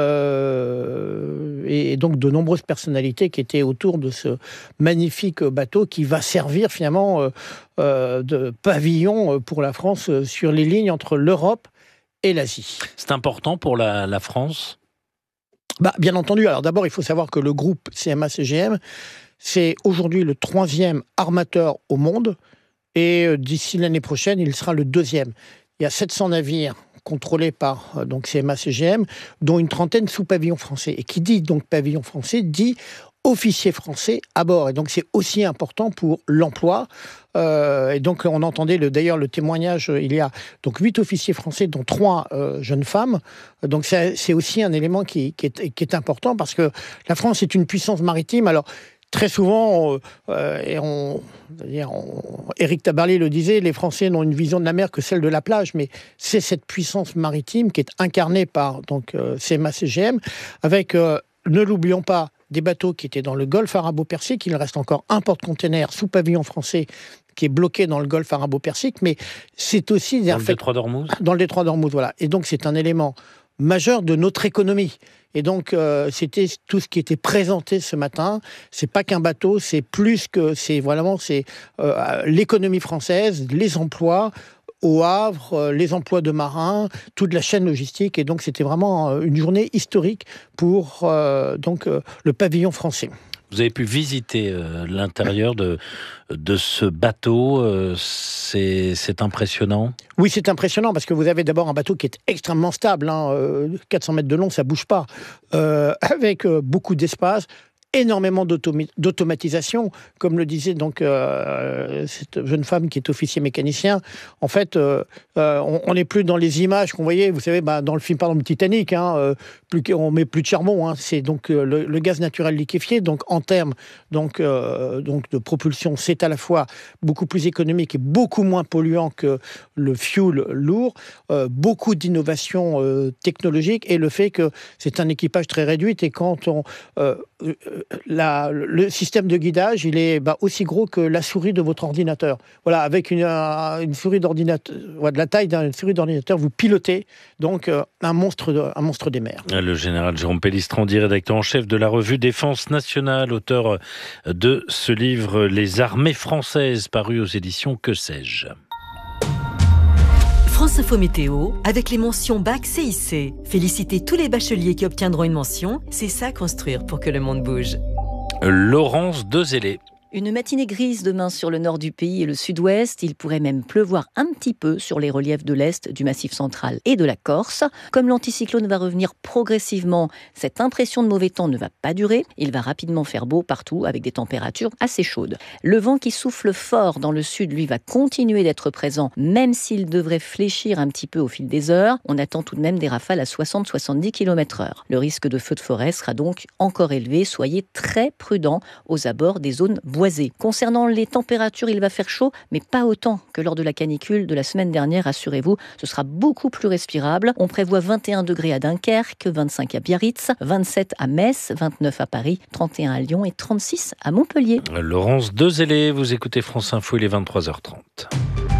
euh, et, et donc de nombreuses personnalités qui étaient autour de ce magnifique bateau qui va servir finalement euh, euh, de pavillon pour la France euh, sur les lignes entre l'Europe et l'Asie. C'est important pour la, la France ? Bah, bien entendu. Alors d'abord, il faut savoir que le groupe C M A C G M, c'est aujourd'hui le troisième armateur au monde et euh, d'ici l'année prochaine, il sera le deuxième. Il y a sept cents navires contrôlés par donc C M A C G M, dont une trentaine sous pavillon français. Et qui dit donc pavillon français, dit officiers français à bord. Et donc c'est aussi important pour l'emploi. Euh, et donc on entendait le, d'ailleurs le témoignage, il y a donc huit officiers français, dont trois euh, jeunes femmes. Donc c'est, c'est aussi un élément qui, qui, est, qui est important, parce que la France est une puissance maritime. Alors très souvent, euh, et on, on, Éric Tabarly le disait, les Français n'ont une vision de la mer que celle de la plage, mais c'est cette puissance maritime qui est incarnée par donc, euh, C M A C G M, avec, euh, ne l'oublions pas, des bateaux qui étaient dans le golfe arabo-persique. Il reste encore un porte-container sous pavillon français qui est bloqué dans le golfe arabo-persique, mais c'est aussi... Dans le détroit d'Ormuz ? Dans le détroit d'Ormuz, voilà. Et donc c'est un élément majeur de notre économie. Et donc, euh, c'était tout ce qui était présenté ce matin. C'est pas qu'un bateau, c'est plus que... C'est vraiment c'est, euh, l'économie française, les emplois au Havre, euh, les emplois de marins, toute la chaîne logistique. Et donc, c'était vraiment euh, une journée historique pour euh, donc, euh, le pavillon français. Vous avez pu visiter euh, l'intérieur de, de ce bateau. Euh, c'est, c'est impressionnant. Oui, c'est impressionnant parce que vous avez d'abord un bateau qui est extrêmement stable. Hein, euh, quatre cents mètres de long, ça bouge pas. Euh, avec euh, beaucoup d'espace, énormément d'autom- d'automatisation. Comme le disait donc euh, cette jeune femme qui est officier mécanicien. En fait, euh, euh, on n'est plus dans les images qu'on voyait, vous savez, bah, dans le film, par exemple, Titanic, hein, euh, plus, on met plus de charbon, hein, c'est donc euh, le, le gaz naturel liquéfié. Donc, en termes donc, euh, donc de propulsion, c'est à la fois beaucoup plus économique et beaucoup moins polluant que le fuel lourd. Euh, beaucoup d'innovations euh, technologiques et le fait que c'est un équipage très réduit. Et quand on... Euh, La, le système de guidage, il est bah, aussi gros que la souris de votre ordinateur. Voilà, avec une, une souris d'ordinateur, ouais, de la taille d'une souris d'ordinateur, vous pilotez donc euh, un monstre, de, un monstre des mers. Le général Jérôme Pellistrandi, rédacteur en chef de la revue Défense Nationale, auteur de ce livre Les armées françaises, paru aux éditions Que sais-je. France Info Météo, avec les mentions Bac C I C. Félicitez tous les bacheliers qui obtiendront une mention. C'est ça construire pour que le monde bouge. Laurence Dezellé. Une matinée grise demain sur le nord du pays et le sud-ouest. Il pourrait même pleuvoir un petit peu sur les reliefs de l'est, du Massif central et de la Corse. Comme l'anticyclone va revenir progressivement, cette impression de mauvais temps ne va pas durer. Il va rapidement faire beau partout avec des températures assez chaudes. Le vent qui souffle fort dans le sud, lui, va continuer d'être présent, même s'il devrait fléchir un petit peu au fil des heures. On attend tout de même des rafales à soixante à soixante-dix kilomètres heure. Le risque de feu de forêt sera donc encore élevé. Soyez très prudents aux abords des zones boisées. Concernant les températures, il va faire chaud, mais pas autant que lors de la canicule de la semaine dernière, rassurez-vous, ce sera beaucoup plus respirable. On prévoit vingt et un degrés à Dunkerque, vingt-cinq à Biarritz, vingt-sept à Metz, vingt-neuf à Paris, trente et un à Lyon et trente-six à Montpellier. Laurence Dezellé, vous écoutez France Info, il est vingt-trois heures trente.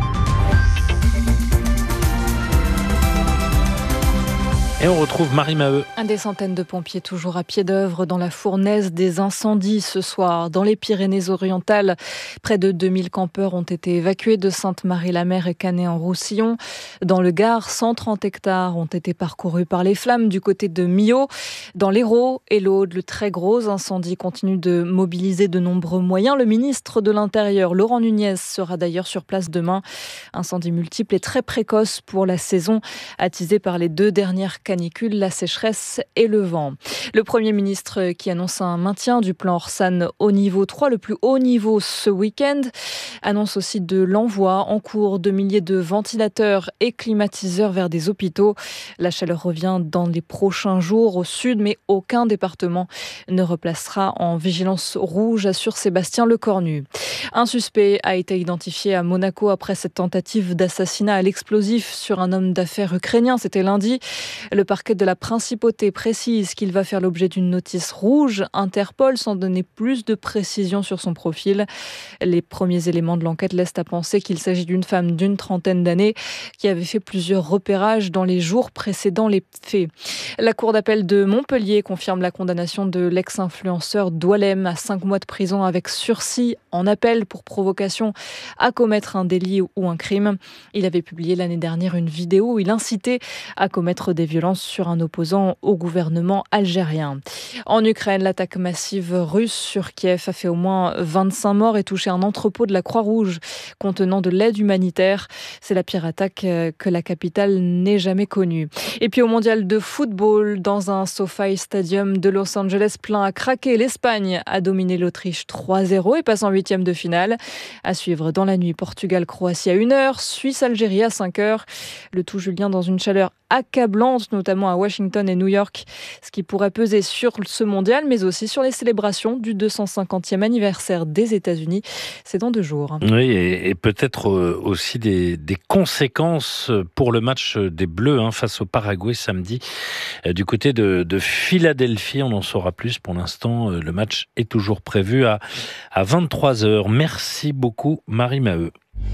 Et on retrouve Marie Maheu. Des centaines de pompiers toujours à pied d'œuvre dans la fournaise des incendies ce soir. Dans les Pyrénées-Orientales, près de deux mille campeurs ont été évacués de Sainte-Marie-la-Mer et Canet-en-Roussillon. Dans le Gard, cent trente hectares ont été parcourus par les flammes du côté de Millau. Dans l'Hérault et l'Aude, le très gros incendie continue de mobiliser de nombreux moyens. Le ministre de l'Intérieur, Laurent Nunez, sera d'ailleurs sur place demain. Incendie multiple et très précoce pour la saison, attisé par les deux dernières canicule, la sécheresse et le vent. Le Premier ministre qui annonce un maintien du plan Orsan au niveau trois, le plus haut niveau ce week-end, annonce aussi de l'envoi en cours de milliers de ventilateurs et climatiseurs vers des hôpitaux. La chaleur revient dans les prochains jours au sud, mais aucun département ne replacera en vigilance rouge, assure Sébastien Lecornu. Un suspect a été identifié à Monaco après cette tentative d'assassinat à l'explosif sur un homme d'affaires ukrainien. C'était lundi. Le parquet de la Principauté précise qu'il va faire l'objet d'une notice rouge. Interpol sans donner plus de précision sur son profil. Les premiers éléments de l'enquête laissent à penser qu'il s'agit d'une femme d'une trentaine d'années qui avait fait plusieurs repérages dans les jours précédant les faits. La cour d'appel de Montpellier confirme la condamnation de l'ex-influenceur Doualem à cinq mois de prison avec sursis en appel pour provocation à commettre un délit ou un crime. Il avait publié l'année dernière une vidéo où il incitait à commettre des violences sur un opposant au gouvernement algérien. En Ukraine, l'attaque massive russe sur Kiev a fait au moins vingt-cinq morts et touché un entrepôt de la Croix-Rouge contenant de l'aide humanitaire. C'est la pire attaque que la capitale n'ait jamais connue. Et puis au mondial de football, dans un SoFi Stadium de Los Angeles plein à craquer, l'Espagne a dominé l'Autriche trois zéro et passe en huitième de finale. À suivre dans la nuit, Portugal-Croatie à une heure, Suisse-Algérie à cinq heures. Le tout, Julien, dans une chaleur accablante, notamment à Washington et New York, ce qui pourrait peser sur ce mondial, mais aussi sur les célébrations du deux cent cinquantième anniversaire des États-Unis. C'est dans deux jours. Oui, et, et peut-être aussi des, des conséquences pour le match des Bleus hein, face au Paraguay samedi du côté de, de Philadelphie. On en saura plus. Pour l'instant, le match est toujours prévu à, à vingt-trois heures. Merci beaucoup, Marie Maheu.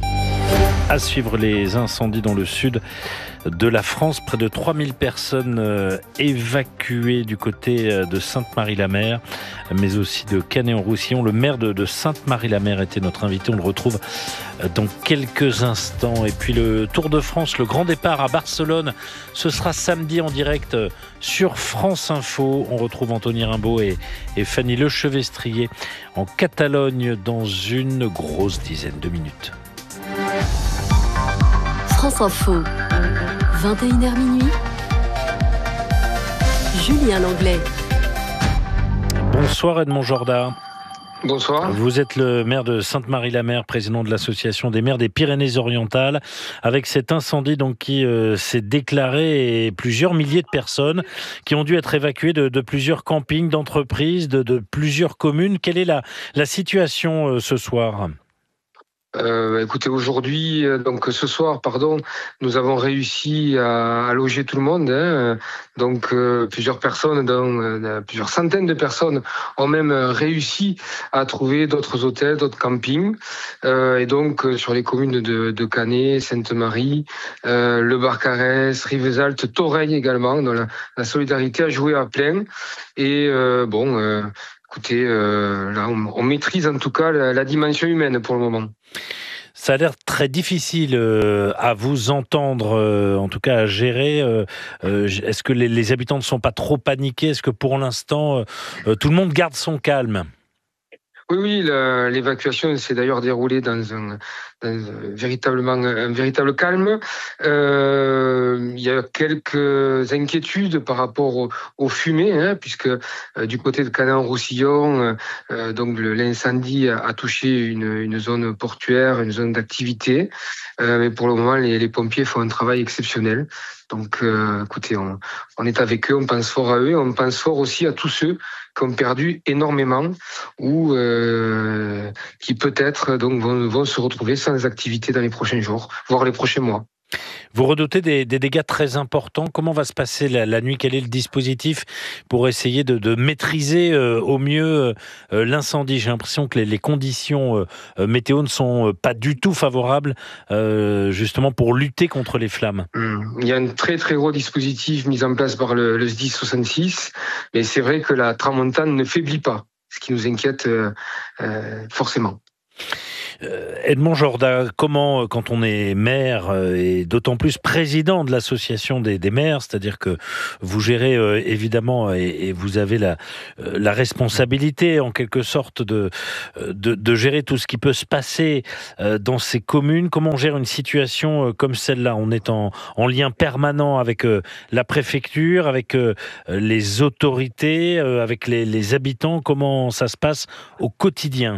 À suivre les incendies dans le sud de la France. Près de trois mille personnes euh, évacuées du côté euh, de Sainte-Marie-la-Mer, mais aussi de Canet-en-Roussillon. Le maire de, de Sainte-Marie-la-Mer était notre invité. On le retrouve euh, dans quelques instants. Et puis le Tour de France, le grand départ à Barcelone, ce sera samedi en direct euh, sur France Info. On retrouve Anthony Rimbaud et, et Fanny Lechevestrier en Catalogne dans une grosse dizaine de minutes. France Info, vingt et une heures minuit, Julien Langlais. Bonsoir Edmond Jorda. Bonsoir. Vous êtes le maire de Sainte-Marie-la-Mer, président de l'association des maires des Pyrénées-Orientales, avec cet incendie donc qui euh, s'est déclaré et plusieurs milliers de personnes qui ont dû être évacuées de, de plusieurs campings, d'entreprises, de, de plusieurs communes. Quelle est la, la situation euh, ce soir ? Euh, écoutez, aujourd'hui, donc ce soir, pardon, nous avons réussi à, à loger tout le monde. Hein. Donc euh, plusieurs personnes, dans, euh, plusieurs centaines de personnes ont même réussi à trouver d'autres hôtels, d'autres campings. Euh, et donc euh, sur les communes de, de Canet, Sainte-Marie, euh, Le Barcarès, Rivesaltes, Toreil également, dont la, la solidarité a joué à plein. Et euh, bon. Euh, Écoutez, euh, là, on, on maîtrise en tout cas la, la dimension humaine pour le moment. Ça a l'air très difficile euh, à vous entendre, euh, en tout cas à gérer. Euh, euh, est-ce que les, les habitants ne sont pas trop paniqués ? Est-ce que pour l'instant, euh, tout le monde garde son calme ? Oui, oui, la, l'évacuation s'est d'ailleurs déroulée dans un, dans un, véritablement, un véritable calme. Euh, il y a quelques inquiétudes par rapport aux, aux fumées, hein, puisque euh, du côté de Canet-en-Roussillon, euh, donc le, l'incendie a, a touché une, une zone portuaire, une zone d'activité. Euh, mais pour le moment, les, les pompiers font un travail exceptionnel. Donc, euh, écoutez, on, on est avec eux, on pense fort à eux, on pense fort aussi à tous ceux qui ont perdu énormément ou euh, qui peut-être donc vont, vont se retrouver sans activité dans les prochains jours, voire les prochains mois. Vous redoutez des, des dégâts très importants. Comment va se passer la, la nuit? Quel est le dispositif pour essayer de, de maîtriser euh, au mieux euh, l'incendie? J'ai l'impression que les, les conditions euh, météo ne sont pas du tout favorables euh, justement pour lutter contre les flammes. Mmh. Il y a un très très gros dispositif mis en place par le, le S D I S soixante-six, mais c'est vrai que la tramontane ne faiblit pas, ce qui nous inquiète euh, euh, forcément. Euh, Edmond Jorda, comment, quand on est maire euh, et d'autant plus président de l'association des, des maires, c'est-à-dire que vous gérez euh, évidemment et, et vous avez la, euh, la responsabilité en quelque sorte de, de, de gérer tout ce qui peut se passer euh, dans ces communes, comment on gère une situation euh, comme celle-là? On est en, en lien permanent avec euh, la préfecture, avec euh, les autorités, euh, avec les, les habitants, comment ça se passe au quotidien?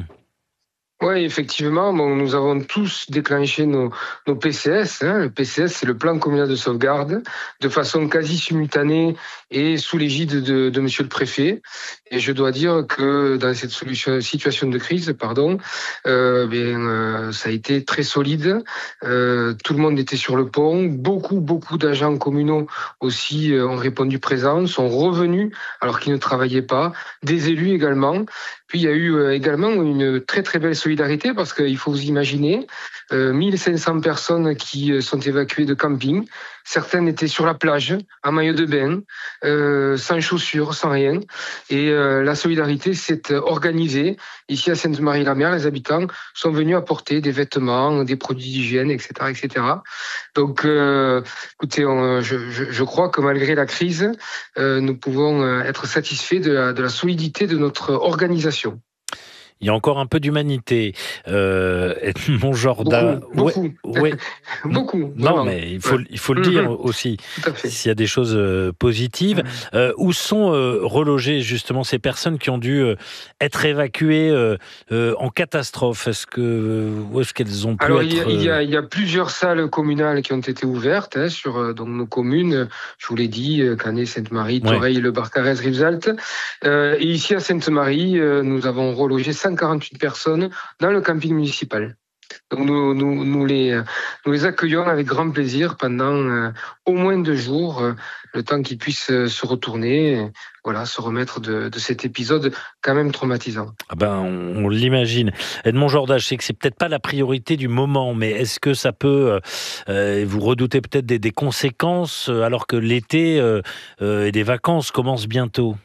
Oui, effectivement, bon, nous avons tous déclenché nos, nos P C S. Hein. Le P C S, c'est le plan communal de sauvegarde, de façon quasi simultanée et sous l'égide de, de Monsieur le Préfet. Et je dois dire que dans cette solution, situation de crise, pardon, euh, bien, euh, ça a été très solide. Euh, tout le monde était sur le pont. Beaucoup, beaucoup d'agents communaux aussi euh, ont répondu présents, sont revenus alors qu'ils ne travaillaient pas. Des élus également. Puis il y a eu euh, également une très très belle solidarité parce qu'il faut vous imaginer euh, mille cinq cents personnes qui euh, sont évacuées de camping. Certaines étaient sur la plage, en maillot de bain, euh, sans chaussures, sans rien. Et euh, la solidarité s'est organisée. Ici à Sainte-Marie-la-Mer, les habitants sont venus apporter des vêtements, des produits d'hygiène, et cetera, et cetera. Donc, euh, écoutez, on, je, je, je crois que malgré la crise, euh, nous pouvons être satisfaits de la, de la solidité de notre organisation. Il y a encore un peu d'humanité. Euh, Edmond Jorda. Beaucoup. Ouais, ouais. Beaucoup. Non, vraiment. mais il faut, ouais. il faut le dire mmh. aussi. Tout à fait. S'il y a des choses euh, positives. Mmh. Euh, où sont euh, relogées justement ces personnes qui ont dû euh, être évacuées euh, euh, en catastrophe? Est-ce que, où est-ce qu'elles ont pu Alors, être... Alors, il y, a, il y a plusieurs salles communales qui ont été ouvertes hein, sur euh, donc, nos communes. Je vous l'ai dit, Canet, Sainte-Marie, Toreil, ouais. Le Barcarès, Rivesaltes. Euh, et ici à Sainte-Marie, euh, nous avons relogé cent quarante-huit personnes dans le camping municipal. Donc nous, nous, nous, les, nous les accueillons avec grand plaisir pendant euh, au moins deux jours, euh, le temps qu'ils puissent euh, se retourner, et, voilà, se remettre de, de cet épisode quand même traumatisant. Ah ben, on, on l'imagine. Edmond Jorda, je sais que c'est peut-être pas la priorité du moment, mais est-ce que ça peut, euh, vous redoutez peut-être des, des conséquences alors que l'été euh, euh, et des vacances commencent bientôt?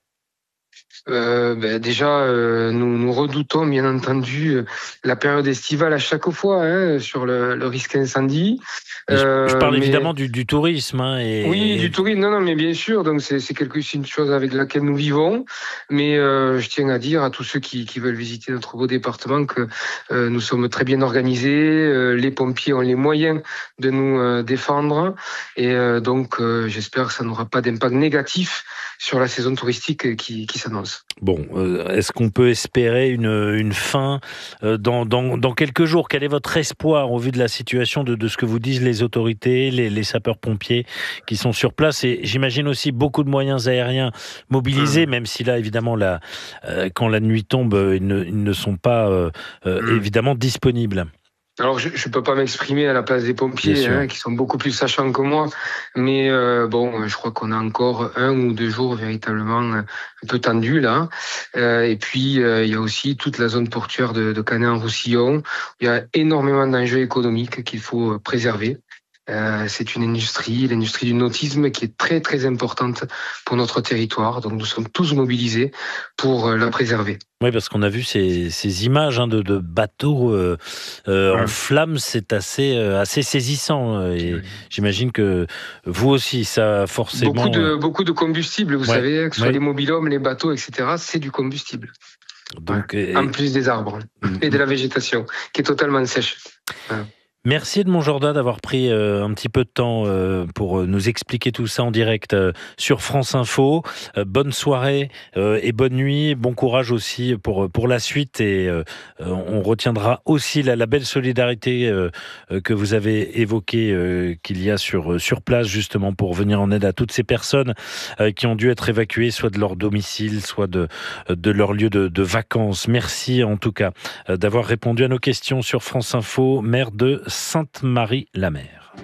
Euh, ben déjà, euh, nous, nous redoutons bien entendu la période estivale à chaque fois hein, sur le, le risque incendie. Euh, je parle mais... évidemment du, du tourisme. Hein, et... Oui, du tourisme. Non, non, mais bien sûr. Donc c'est, c'est quelque c'est une chose avec laquelle nous vivons. Mais euh, je tiens à dire à tous ceux qui, qui veulent visiter notre beau département que euh, nous sommes très bien organisés. Euh, les pompiers ont les moyens de nous euh, défendre. Et euh, donc euh, j'espère que ça n'aura pas d'impact négatif sur la saison touristique qui, qui s'annonce. Bon, euh, est-ce qu'on peut espérer une, une fin euh, dans, dans, dans quelques jours? Quel est votre espoir au vu de la situation, de, de ce que vous disent les autorités, les, les sapeurs-pompiers qui sont sur place? Et j'imagine aussi beaucoup de moyens aériens mobilisés, mmh. même si là, évidemment, la, euh, quand la nuit tombe, ils ne, ils ne sont pas euh, euh, mmh. évidemment disponibles. Alors, je ne peux pas m'exprimer à la place des pompiers, hein, qui sont beaucoup plus sachants que moi, mais euh, bon, je crois qu'on a encore un ou deux jours véritablement un peu tendus là. Euh, et puis, euh, il y a aussi toute la zone portuaire de, de Canet-en-Roussillon. Il y a énormément d'enjeux économiques qu'il faut préserver. Euh, c'est une industrie, l'industrie du nautisme, qui est très très importante pour notre territoire. Donc nous sommes tous mobilisés pour euh, la préserver. Oui, parce qu'on a vu ces, ces images hein, de, de bateaux euh, euh, ouais. en flammes, c'est assez euh, assez saisissant. Et oui. J'imagine que vous aussi, ça forcément. Beaucoup de beaucoup de combustible, vous ouais. savez, que ce soit ouais. les mobilhommes, les bateaux, et cetera. C'est du combustible. Donc, ouais. En plus des arbres et de la végétation qui est totalement sèche. Voilà. Merci Edmond Jourda d'avoir pris euh, un petit peu de temps euh, pour nous expliquer tout ça en direct euh, sur France Info. Euh, bonne soirée euh, et bonne nuit. Bon courage aussi pour pour la suite et euh, on retiendra aussi la, la belle solidarité euh, que vous avez évoquée euh, qu'il y a sur sur place justement pour venir en aide à toutes ces personnes euh, qui ont dû être évacuées soit de leur domicile, soit de de leur lieu de, de vacances. Merci en tout cas euh, d'avoir répondu à nos questions sur France Info, maire de Sainte-Marie-la-Mer.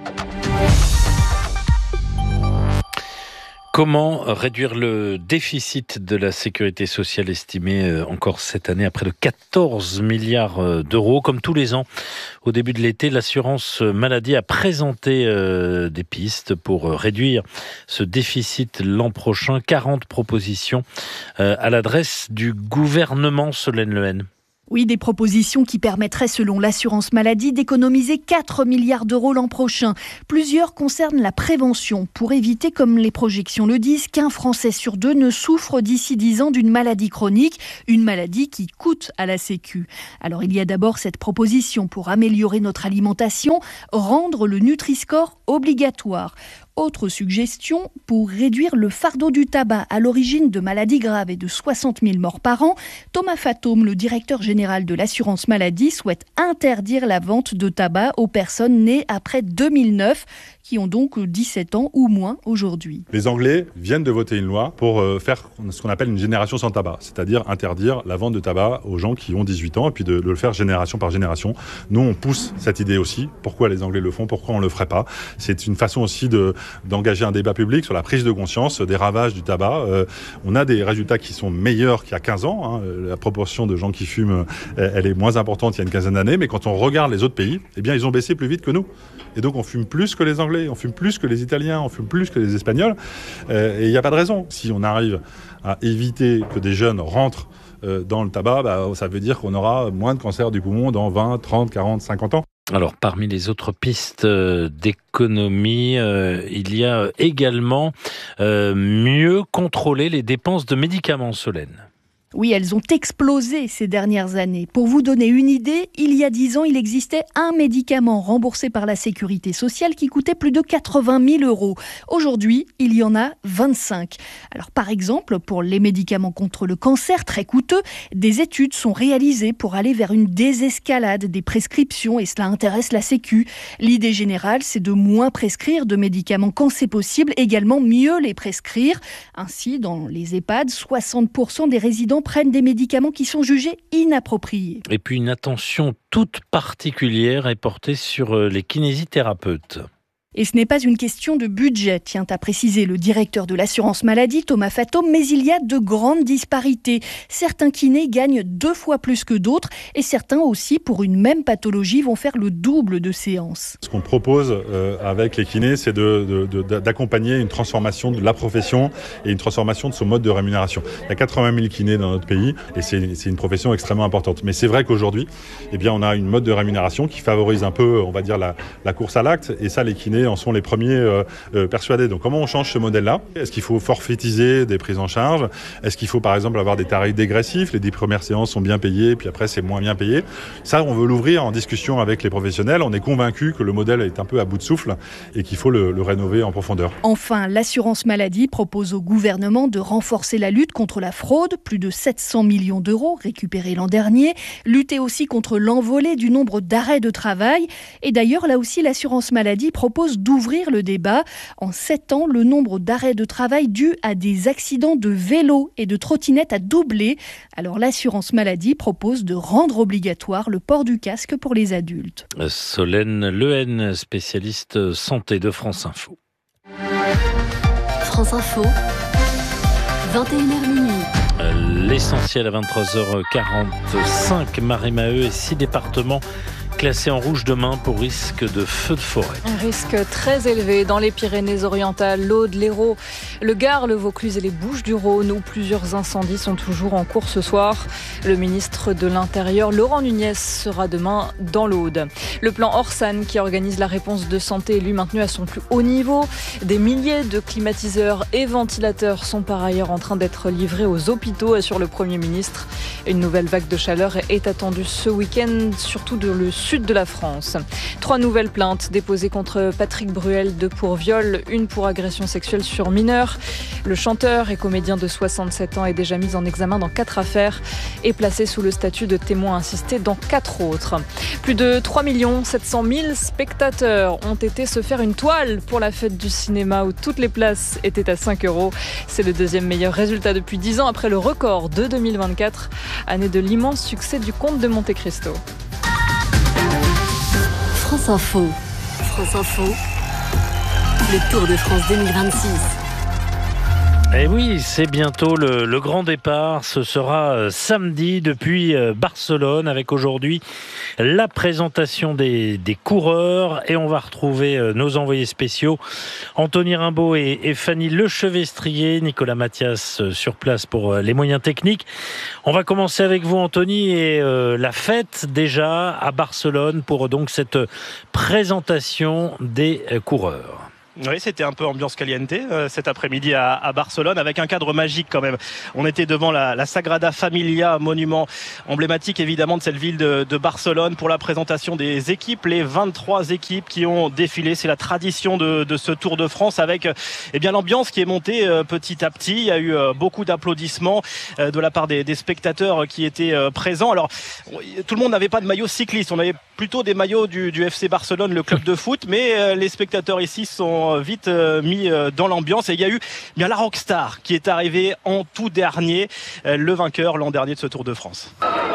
Comment réduire le déficit de la sécurité sociale estimé encore cette année à près de quatorze milliards d'euros? Comme tous les ans, au début de l'été, l'assurance maladie a présenté des pistes pour réduire ce déficit l'an prochain. quarante propositions à l'adresse du gouvernement. Solène Lehen. Oui, des propositions qui permettraient, selon l'assurance maladie, d'économiser quatre milliards d'euros l'an prochain. Plusieurs concernent la prévention, pour éviter, comme les projections le disent, qu'un Français sur deux ne souffre d'ici dix ans d'une maladie chronique, une maladie qui coûte à la Sécu. Alors il y a d'abord cette proposition pour améliorer notre alimentation, rendre le Nutri-Score obligatoire. Autre suggestion, pour réduire le fardeau du tabac à l'origine de maladies graves et de soixante mille morts par an, Thomas Fatome, le directeur général de l'assurance maladie, souhaite interdire la vente de tabac aux personnes nées après deux mille neuf, qui ont donc dix-sept ans ou moins aujourd'hui. Les Anglais viennent de voter une loi pour faire ce qu'on appelle une génération sans tabac, c'est-à-dire interdire la vente de tabac aux gens qui ont dix-huit ans et puis de, de le faire génération par génération. Nous, on pousse cette idée aussi. Pourquoi les Anglais le font? Pourquoi on ne le ferait pas? C'est une façon aussi de, d'engager un débat public sur la prise de conscience des ravages du tabac. Euh, on a des résultats qui sont meilleurs qu'il y a quinze ans. Hein. La proportion de gens qui fument, elle est moins importante il y a une quinzaine d'années. Mais quand on regarde les autres pays, eh bien, ils ont baissé plus vite que nous. Et donc, on fume plus que les Anglais, on fume plus que les Italiens, on fume plus que les Espagnols. Euh, et il n'y a pas de raison. Si on arrive à éviter que des jeunes rentrent euh, dans le tabac, bah, ça veut dire qu'on aura moins de cancer du poumon dans vingt, trente, quarante, cinquante ans. Alors, parmi les autres pistes d'économie, euh, il y a également euh, mieux contrôler les dépenses de médicaments, Solène. Oui, elles ont explosé ces dernières années. Pour vous donner une idée, il y a dix ans, il existait un médicament remboursé par la Sécurité sociale qui coûtait plus de quatre-vingt mille euros. Aujourd'hui, il y en a vingt-cinq. Alors, par exemple, pour les médicaments contre le cancer, très coûteux, des études sont réalisées pour aller vers une désescalade des prescriptions et cela intéresse la Sécu. L'idée générale, c'est de moins prescrire de médicaments quand c'est possible, également mieux les prescrire. Ainsi, dans les EHPAD, soixante pour cent des résidents prennent des médicaments qui sont jugés inappropriés. Et puis une attention toute particulière est portée sur les kinésithérapeutes. Et ce n'est pas une question de budget, tient à préciser le directeur de l'assurance maladie, Thomas Fatome, mais il y a de grandes disparités. Certains kinés gagnent deux fois plus que d'autres et certains aussi, pour une même pathologie, vont faire le double de séances. Ce qu'on propose euh, avec les kinés, c'est de, de, de, d'accompagner une transformation de la profession et une transformation de son mode de rémunération. Il y a quatre-vingt mille kinés dans notre pays et c'est, c'est une profession extrêmement importante. Mais c'est vrai qu'aujourd'hui, eh bien, on a une mode de rémunération qui favorise un peu, on va dire, la, la course à l'acte et ça, les kinés en sont les premiers euh, euh, persuadés. Donc comment on change ce modèle-là? Est-ce qu'il faut forfaitiser des prises en charge? Est-ce qu'il faut par exemple avoir des tarifs dégressifs? Les dix premières séances sont bien payées, puis après c'est moins bien payé. Ça, on veut l'ouvrir en discussion avec les professionnels. On est convaincu que le modèle est un peu à bout de souffle et qu'il faut le, le rénover en profondeur. Enfin, l'assurance maladie propose au gouvernement de renforcer la lutte contre la fraude, plus de sept cents millions d'euros récupérés l'an dernier, lutter aussi contre l'envolée du nombre d'arrêts de travail. Et d'ailleurs, là aussi, l'assurance maladie propose d'ouvrir le débat. En sept ans, le nombre d'arrêts de travail dus à des accidents de vélo et de trottinette a doublé. Alors l'assurance maladie propose de rendre obligatoire le port du casque pour les adultes. Solène Lehen, spécialiste santé de France Info. France Info, vingt et une heures minuit. L'essentiel à vingt-trois heures quarante-cinq, Marie Maheu et six départements classés en rouge demain pour risque de feu de forêt. Un risque très élevé dans les Pyrénées-Orientales, l'Aude, l'Hérault, le Gard, le Vaucluse et les Bouches-du-Rhône, où plusieurs incendies sont toujours en cours ce soir. Le ministre de l'Intérieur, Laurent Nunez, sera demain dans l'Aude. Le plan Orsan, qui organise la réponse de santé, est lui maintenu à son plus haut niveau. Des milliers de climatiseurs et ventilateurs sont par ailleurs en train d'être livrés aux hôpitaux, assure le Premier ministre. Une nouvelle vague de chaleur est attendue ce week-end, surtout dans le sud de la France. Trois nouvelles plaintes déposées contre Patrick Bruel, deux pour viol, une pour agression sexuelle sur mineur. Le chanteur et comédien de soixante-sept ans est déjà mis en examen dans quatre affaires et placé sous le statut de témoin assisté dans quatre autres. Plus de trois millions sept cent mille spectateurs ont été se faire une toile pour la fête du cinéma où toutes les places étaient à cinq euros. C'est le deuxième meilleur résultat depuis dix ans après le record de deux mille vingt-quatre, année de l'immense succès du Comte de Monte Cristo. France Info. France Info. Le Tour de France deux mille vingt-six. Eh oui, c'est bientôt le, le grand départ. Ce sera euh, samedi depuis euh, Barcelone avec aujourd'hui la présentation des, des coureurs et on va retrouver euh, nos envoyés spéciaux Anthony Rimbaud et, et Fanny Lechevestrier, Nicolas Mathias euh, sur place pour euh, les moyens techniques. On va commencer avec vous Anthony et euh, la fête déjà à Barcelone pour donc cette présentation des euh, coureurs. Oui, c'était un peu ambiance caliente euh, cet après-midi à, à Barcelone avec un cadre magique quand même. On était devant la, la Sagrada Familia, monument emblématique évidemment de cette ville de, de Barcelone pour la présentation des équipes, les vingt-trois équipes qui ont défilé. C'est la tradition de, de ce Tour de France avec eh bien l'ambiance qui est montée euh, petit à petit. Il y a eu euh, beaucoup d'applaudissements euh, de la part des, des spectateurs qui étaient euh, présents. Alors tout le monde n'avait pas de maillot cycliste, on avait plutôt des maillots du, du F C Barcelone, le club de foot, mais euh, les spectateurs ici sont vite euh, mis euh, dans l'ambiance et il y a eu bien la Rockstar qui est arrivée en tout dernier, euh, le vainqueur l'an dernier de ce Tour de France.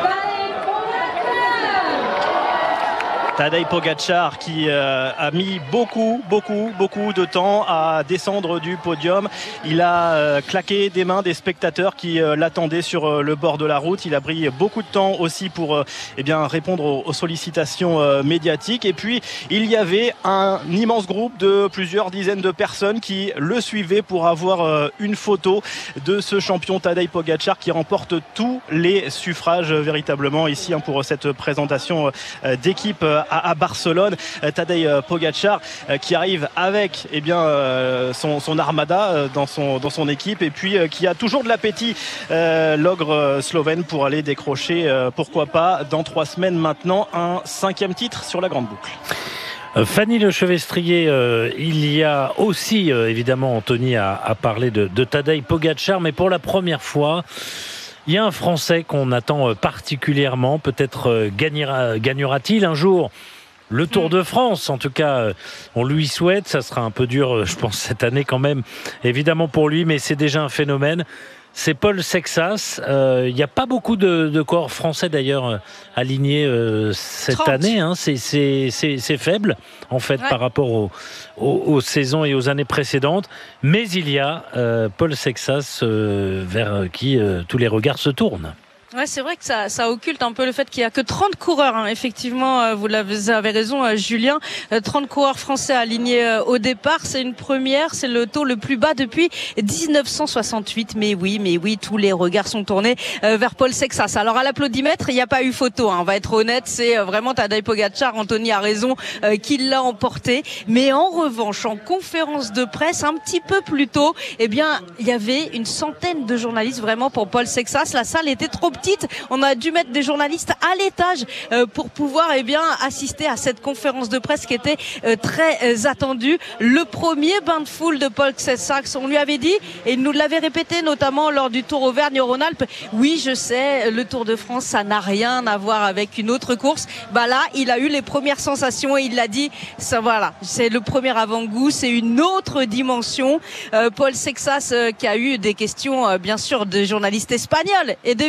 Tadej Pogačar qui euh, a mis beaucoup, beaucoup, beaucoup de temps à descendre du podium. Il a euh, claqué des mains des spectateurs qui euh, l'attendaient sur euh, le bord de la route. Il a pris beaucoup de temps aussi pour euh, eh bien, répondre aux, aux sollicitations euh, médiatiques. Et puis, il y avait un immense groupe de plusieurs dizaines de personnes qui le suivaient pour avoir euh, une photo de ce champion Tadej Pogačar qui remporte tous les suffrages euh, véritablement ici hein, pour cette présentation euh, d'équipe euh, à Barcelone. Tadej Pogačar qui arrive avec eh bien, son, son armada dans son, dans son équipe et puis qui a toujours de l'appétit, euh, l'ogre slovène, pour aller décrocher, euh, pourquoi pas, dans trois semaines maintenant, un cinquième titre sur la Grande Boucle. Fanny Lechevestrier, euh, il y a aussi, euh, évidemment, Anthony a, a parlé de, de Tadej Pogačar, mais pour la première fois, il y a un Français qu'on attend particulièrement. Peut-être gagnera, gagnera-t-il un jour le Tour de France. En tout cas, on lui souhaite. Ça sera un peu dur, je pense, cette année quand même, évidemment pour lui, mais c'est déjà un phénomène. C'est Paul Sexas. Il euh, n'y a pas beaucoup de, de coureurs français d'ailleurs alignés euh, cette trente année. Hein. C'est, c'est, c'est, c'est faible en fait ouais. par rapport aux, aux, aux saisons et aux années précédentes. Mais il y a euh, Paul Sexas euh, vers qui euh, tous les regards se tournent. Ouais, c'est vrai que ça, ça occulte un peu le fait qu'il y a que trente coureurs. Hein. Effectivement, vous l'avez, avez raison, Julien. trente coureurs français alignés au départ, c'est une première. C'est le taux le plus bas depuis dix-neuf cent soixante-huit. Mais oui, mais oui, tous les regards sont tournés vers Paul Sexas. Alors à l'applaudimètre, il n'y a pas eu photo. Hein. On va être honnête, c'est vraiment Tadej Pogačar. Anthony a raison, euh, qui l'a emporté. Mais en revanche, en conférence de presse, un petit peu plus tôt, eh bien, il y avait une centaine de journalistes vraiment pour Paul Sexas. La salle était trop petite. On a dû mettre des journalistes à l'étage euh, pour pouvoir eh bien assister à cette conférence de presse qui était euh, très euh, attendue. Le premier bain de foule de Paul Sexas, on lui avait dit et il nous l'avait répété notamment lors du Tour Auvergne-Rhône-Alpes. Oui, je sais, le Tour de France, ça n'a rien à voir avec une autre course. Bah là, il a eu les premières sensations et il l'a dit. Ça, voilà, c'est le premier avant-goût, c'est une autre dimension. Euh, Paul Sexas euh, qui a eu des questions, euh, bien sûr, de journalistes espagnols. Et devinez avec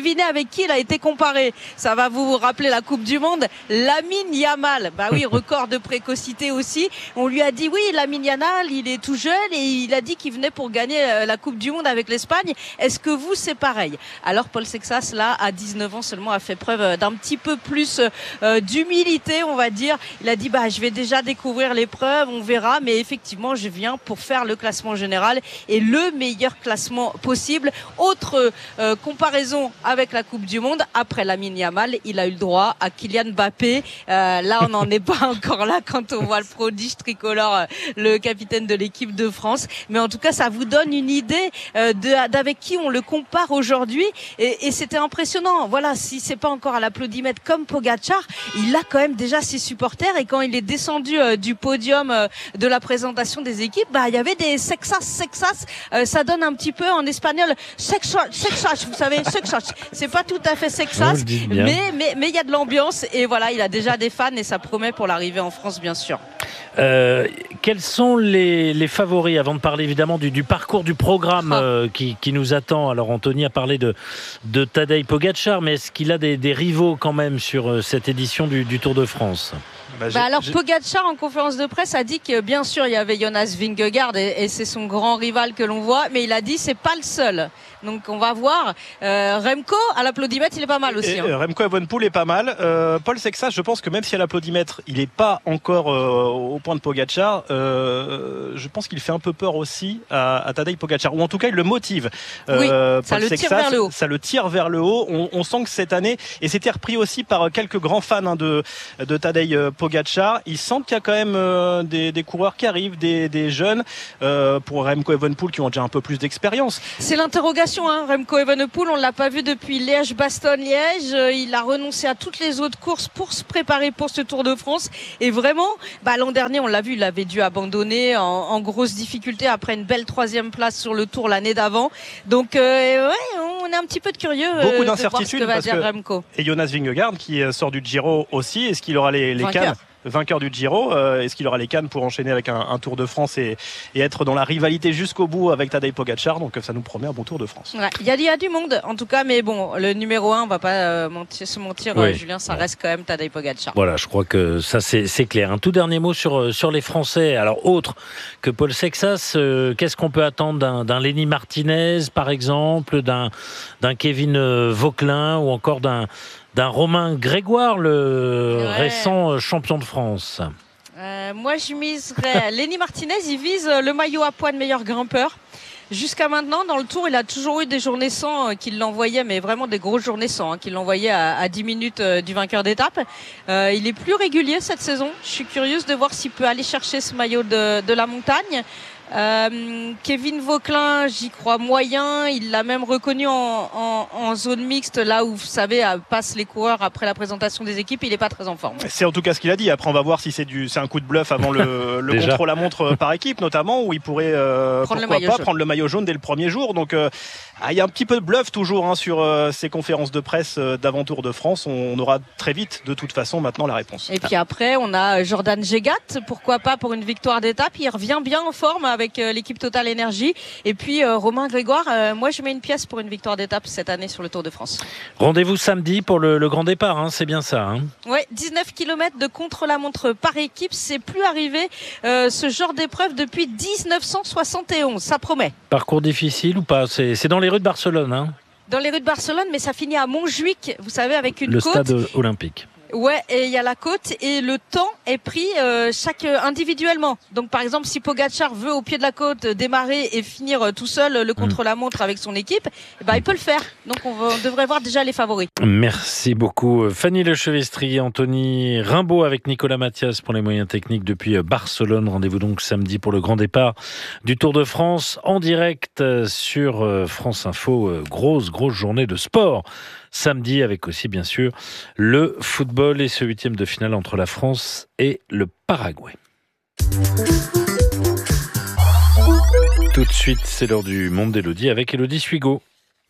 avec qui il a été comparé. Ça va vous rappeler la Coupe du Monde. Lamine Yamal, bah oui, record de précocité aussi. On lui a dit oui, Lamine Yamal, il est tout jeune et il a dit qu'il venait pour gagner la Coupe du Monde avec l'Espagne. Est-ce que vous, c'est pareil? Alors Paul Sexas, là, à dix-neuf ans seulement, a fait preuve d'un petit peu plus euh, d'humilité, on va dire. Il a dit bah je vais déjà découvrir l'épreuve, on verra, mais effectivement, je viens pour faire le classement général et le meilleur classement possible. Autre euh, comparaison avec la Coupe du Monde, après Lamine Yamal, il a eu le droit à Kylian Mbappé. Euh, là, on n'en est pas encore là quand on voit le prodige tricolore, le capitaine de l'équipe de France. Mais en tout cas, ça vous donne une idée euh, de, d'avec qui on le compare aujourd'hui. Et, et c'était impressionnant. Voilà, si c'est pas encore à l'applaudimètre comme Pogacar, il a quand même déjà ses supporters. Et quand il est descendu euh, du podium euh, de la présentation des équipes, bah il y avait des Sexas, Sexas. Euh, ça donne un petit peu en espagnol Sexas, Sexas. Vous savez, Sexas. C'est pas tout à fait Sexas, mais mais mais il y a de l'ambiance. Et voilà, il a déjà des fans et ça promet pour l'arrivée en France, bien sûr. Euh, quels sont les, les favoris, avant de parler évidemment du, du parcours du programme euh, qui, qui nous attend? Alors Anthony a parlé de, de Tadej Pogacar, mais est-ce qu'il a des, des rivaux quand même sur euh, cette édition du, du Tour de France? Bah, bah alors Pogacar en conférence de presse a dit que bien sûr il y avait Jonas Vingegaard et, et c'est son grand rival que l'on voit, mais il a dit c'est pas le seul. Donc on va voir. Euh, Remco à l'applaudimètre il est pas mal aussi. Et, hein. Remco Evenepoel est pas mal. Euh, Paul Sexas, je pense que même si à l'applaudimètre il est pas encore euh, au point de Pogacar, euh, je pense qu'il fait un peu peur aussi à, à Tadej Pogacar, ou en tout cas il le motive. Euh, oui, ça le Sexas, tire vers le haut. Ça le tire vers le haut. On, on sent que cette année, et c'était repris aussi par quelques grands fans hein, de, de Tadej Pogacar, ils sentent qu'il y a quand même euh, des, des coureurs qui arrivent, des, des jeunes, euh, pour Remco Evenepoel qui ont déjà un peu plus d'expérience. C'est l'interrogation, hein. Remco Evenepoel, on l'a pas vu depuis Liège-Bastogne-Liège. Euh, il a renoncé à toutes les autres courses pour se préparer pour ce Tour de France. Et vraiment, bah, l'an dernier, on l'a vu, il avait dû abandonner en, en grosse difficulté après une belle troisième place sur le Tour l'année d'avant. Donc, euh, ouais, on est un petit peu de curieux. Euh, Beaucoup de d'incertitudes voir ce que va parce dire Remco. Que, et Jonas Vingegaard qui sort du Giro aussi. Est-ce qu'il aura les, les cannes? Vainqueur du Giro, euh, est-ce qu'il aura les cannes pour enchaîner avec un, un Tour de France et, et être dans la rivalité jusqu'au bout avec Tadej Pogacar? Donc ça nous promet un bon Tour de France. Il ouais, y, y a du monde en tout cas, mais bon, le numéro un, on va pas euh, mentir, se mentir, oui. euh, Julien, ça reste quand même Tadej Pogacar. Voilà, je crois que ça c'est, c'est clair. Un tout dernier mot sur, sur les Français. Alors autre que Paul Sexas, euh, qu'est-ce qu'on peut attendre d'un, d'un Lenny Martinez par exemple, d'un, d'un Kevin Vauquelin ou encore d'un d'un Romain Grégoire, le ouais. récent champion de France? euh, Moi, je miserais. Lenny Martinez, il vise le maillot à poids de meilleur grimpeur. Jusqu'à maintenant, dans le Tour, il a toujours eu des journées sans euh, qu'il l'envoyait, mais vraiment des grosses journées sans, hein, qu'il l'envoyait à, à dix minutes euh, du vainqueur d'étape. Euh, il est plus régulier cette saison. Je suis curieuse de voir s'il peut aller chercher ce maillot de, de la montagne. Euh, Kevin Vauquelin, j'y crois moyen. Il l'a même reconnu en, en, en zone mixte, là où, vous savez, passent les coureurs après la présentation des équipes. Il n'est pas très en forme. C'est en tout cas ce qu'il a dit. Après, on va voir si c'est du, c'est un coup de bluff avant le, le contre-la-montre par équipe, notamment, où il pourrait euh, prendre, pourquoi le pas, jaune. prendre le maillot jaune dès le premier jour. Donc, euh, ah, il y a un petit peu de bluff toujours hein, sur euh, ces conférences de presse euh, d'avant-tour de France. On, on aura très vite, de toute façon, maintenant la réponse. Et puis après, on a Jordan Gégat. Pourquoi pas pour une victoire d'étape? Il revient bien en forme avec euh, l'équipe Total Énergie. Et puis euh, Romain Grégoire, euh, moi je mets une pièce pour une victoire d'étape cette année sur le Tour de France. Rendez-vous samedi pour le, le grand départ, hein, c'est bien ça. Hein. Oui, dix-neuf kilomètres de contre-la-montre par équipe, c'est plus arrivé euh, ce genre d'épreuve depuis dix-neuf cent soixante et onze, ça promet. Parcours difficile ou pas? C'est, c'est dans les rues de Barcelone, hein. Dans les rues de Barcelone, mais ça finit à Montjuic, vous savez, avec une le côte. Le stade olympique. Ouais, et il y a la côte et le temps est pris euh, chaque euh, individuellement. Donc par exemple, si Pogacar veut au pied de la côte euh, démarrer et finir euh, tout seul le contre-la-montre avec son équipe, eh ben, il peut le faire. Donc on, va, on devrait voir déjà les favoris. Merci beaucoup Fanny Lechevestrier, Anthony Rimbaud avec Nicolas Mathias pour les moyens techniques depuis Barcelone. Rendez-vous donc samedi pour le grand départ du Tour de France en direct sur France Info. Grosse, grosse journée de sport. Samedi, avec aussi bien sûr le football et ce huitième de finale entre la France et le Paraguay. Tout de suite, c'est l'heure du Monde d'Élodie avec Élodie Suigo.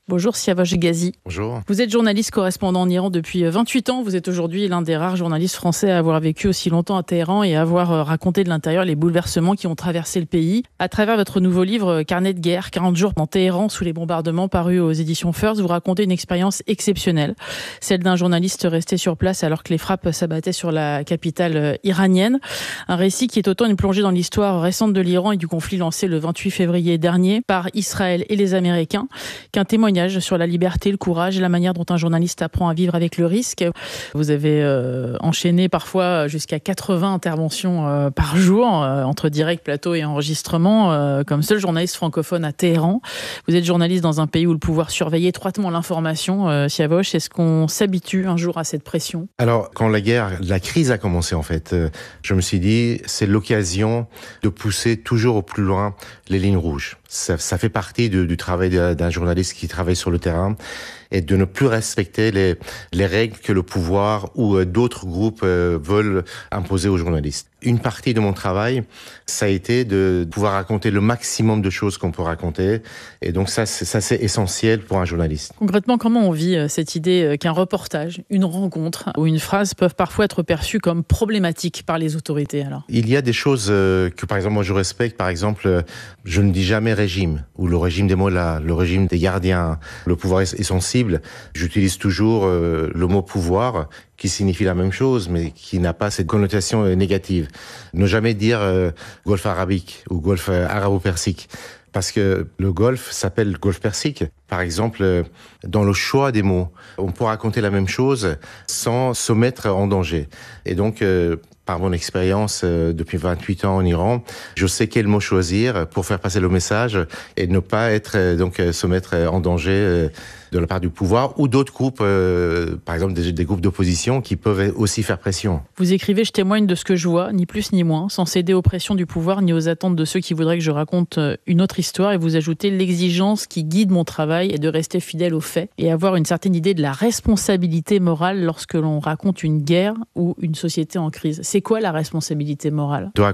Bonjour Siavash Ghazi. Bonjour. Vous êtes journaliste correspondant en Iran depuis vingt-huit ans. Vous êtes aujourd'hui l'un des rares journalistes français à avoir vécu aussi longtemps à Téhéran et à avoir raconté de l'intérieur les bouleversements qui ont traversé le pays. À travers votre nouveau livre Carnet de guerre, quarante jours dans Téhéran sous les bombardements, paru aux éditions First, vous racontez une expérience exceptionnelle. Celle d'un journaliste resté sur place alors que les frappes s'abattaient sur la capitale iranienne. Un récit qui est autant une plongée dans l'histoire récente de l'Iran et du conflit lancé le vingt-huit février dernier par Israël et les Américains, qu'un témoignage sur la liberté, le courage et la manière dont un journaliste apprend à vivre avec le risque. Vous avez euh, enchaîné parfois jusqu'à quatre-vingts interventions euh, par jour, euh, entre direct, plateau et enregistrement, euh, comme seul journaliste francophone à Téhéran. Vous êtes journaliste dans un pays où le pouvoir surveille étroitement l'information. Euh, Siavash, est-ce qu'on s'habitue un jour à cette pression ? Alors, quand la guerre, la crise a commencé en fait, euh, je me suis dit, c'est l'occasion de pousser toujours au plus loin les lignes rouges. Ça, ça fait partie de, du travail d'un journaliste qui travaille sur le terrain et de ne plus respecter les, les règles que le pouvoir ou d'autres groupes euh, veulent imposer aux journalistes. Une partie de mon travail, ça a été de pouvoir raconter le maximum de choses qu'on peut raconter. Et donc ça, c'est, ça, c'est essentiel pour un journaliste. Concrètement, comment on vit cette idée qu'un reportage, une rencontre ou une phrase peuvent parfois être perçues comme problématiques par les autorités alors ? Il y a des choses que, par exemple, moi je respecte. Par exemple, je ne dis jamais régime ou le régime des mollahs, le régime des gardiens. Le pouvoir est sensible. J'utilise toujours euh, le mot pouvoir, qui signifie la même chose, mais qui n'a pas cette connotation euh, négative. Ne jamais dire euh, golfe arabique ou golfe euh, arabo-persique, parce que le golfe s'appelle golfe persique. Par exemple, euh, dans le choix des mots, on peut raconter la même chose sans se mettre en danger. Et donc, euh, par mon expérience euh, depuis vingt-huit ans en Iran, je sais quel mot choisir pour faire passer le message et ne pas être euh, donc euh, se mettre en danger euh, de la part du pouvoir ou d'autres groupes, euh, par exemple des, des groupes d'opposition qui peuvent aussi faire pression. Vous écrivez « Je témoigne de ce que je vois, ni plus ni moins, sans céder aux pressions du pouvoir ni aux attentes de ceux qui voudraient que je raconte une autre histoire » et vous ajoutez « L'exigence qui guide mon travail est de rester fidèle aux faits et avoir une certaine idée de la responsabilité morale lorsque l'on raconte une guerre ou une société en crise ». C'est quoi la responsabilité morale ? De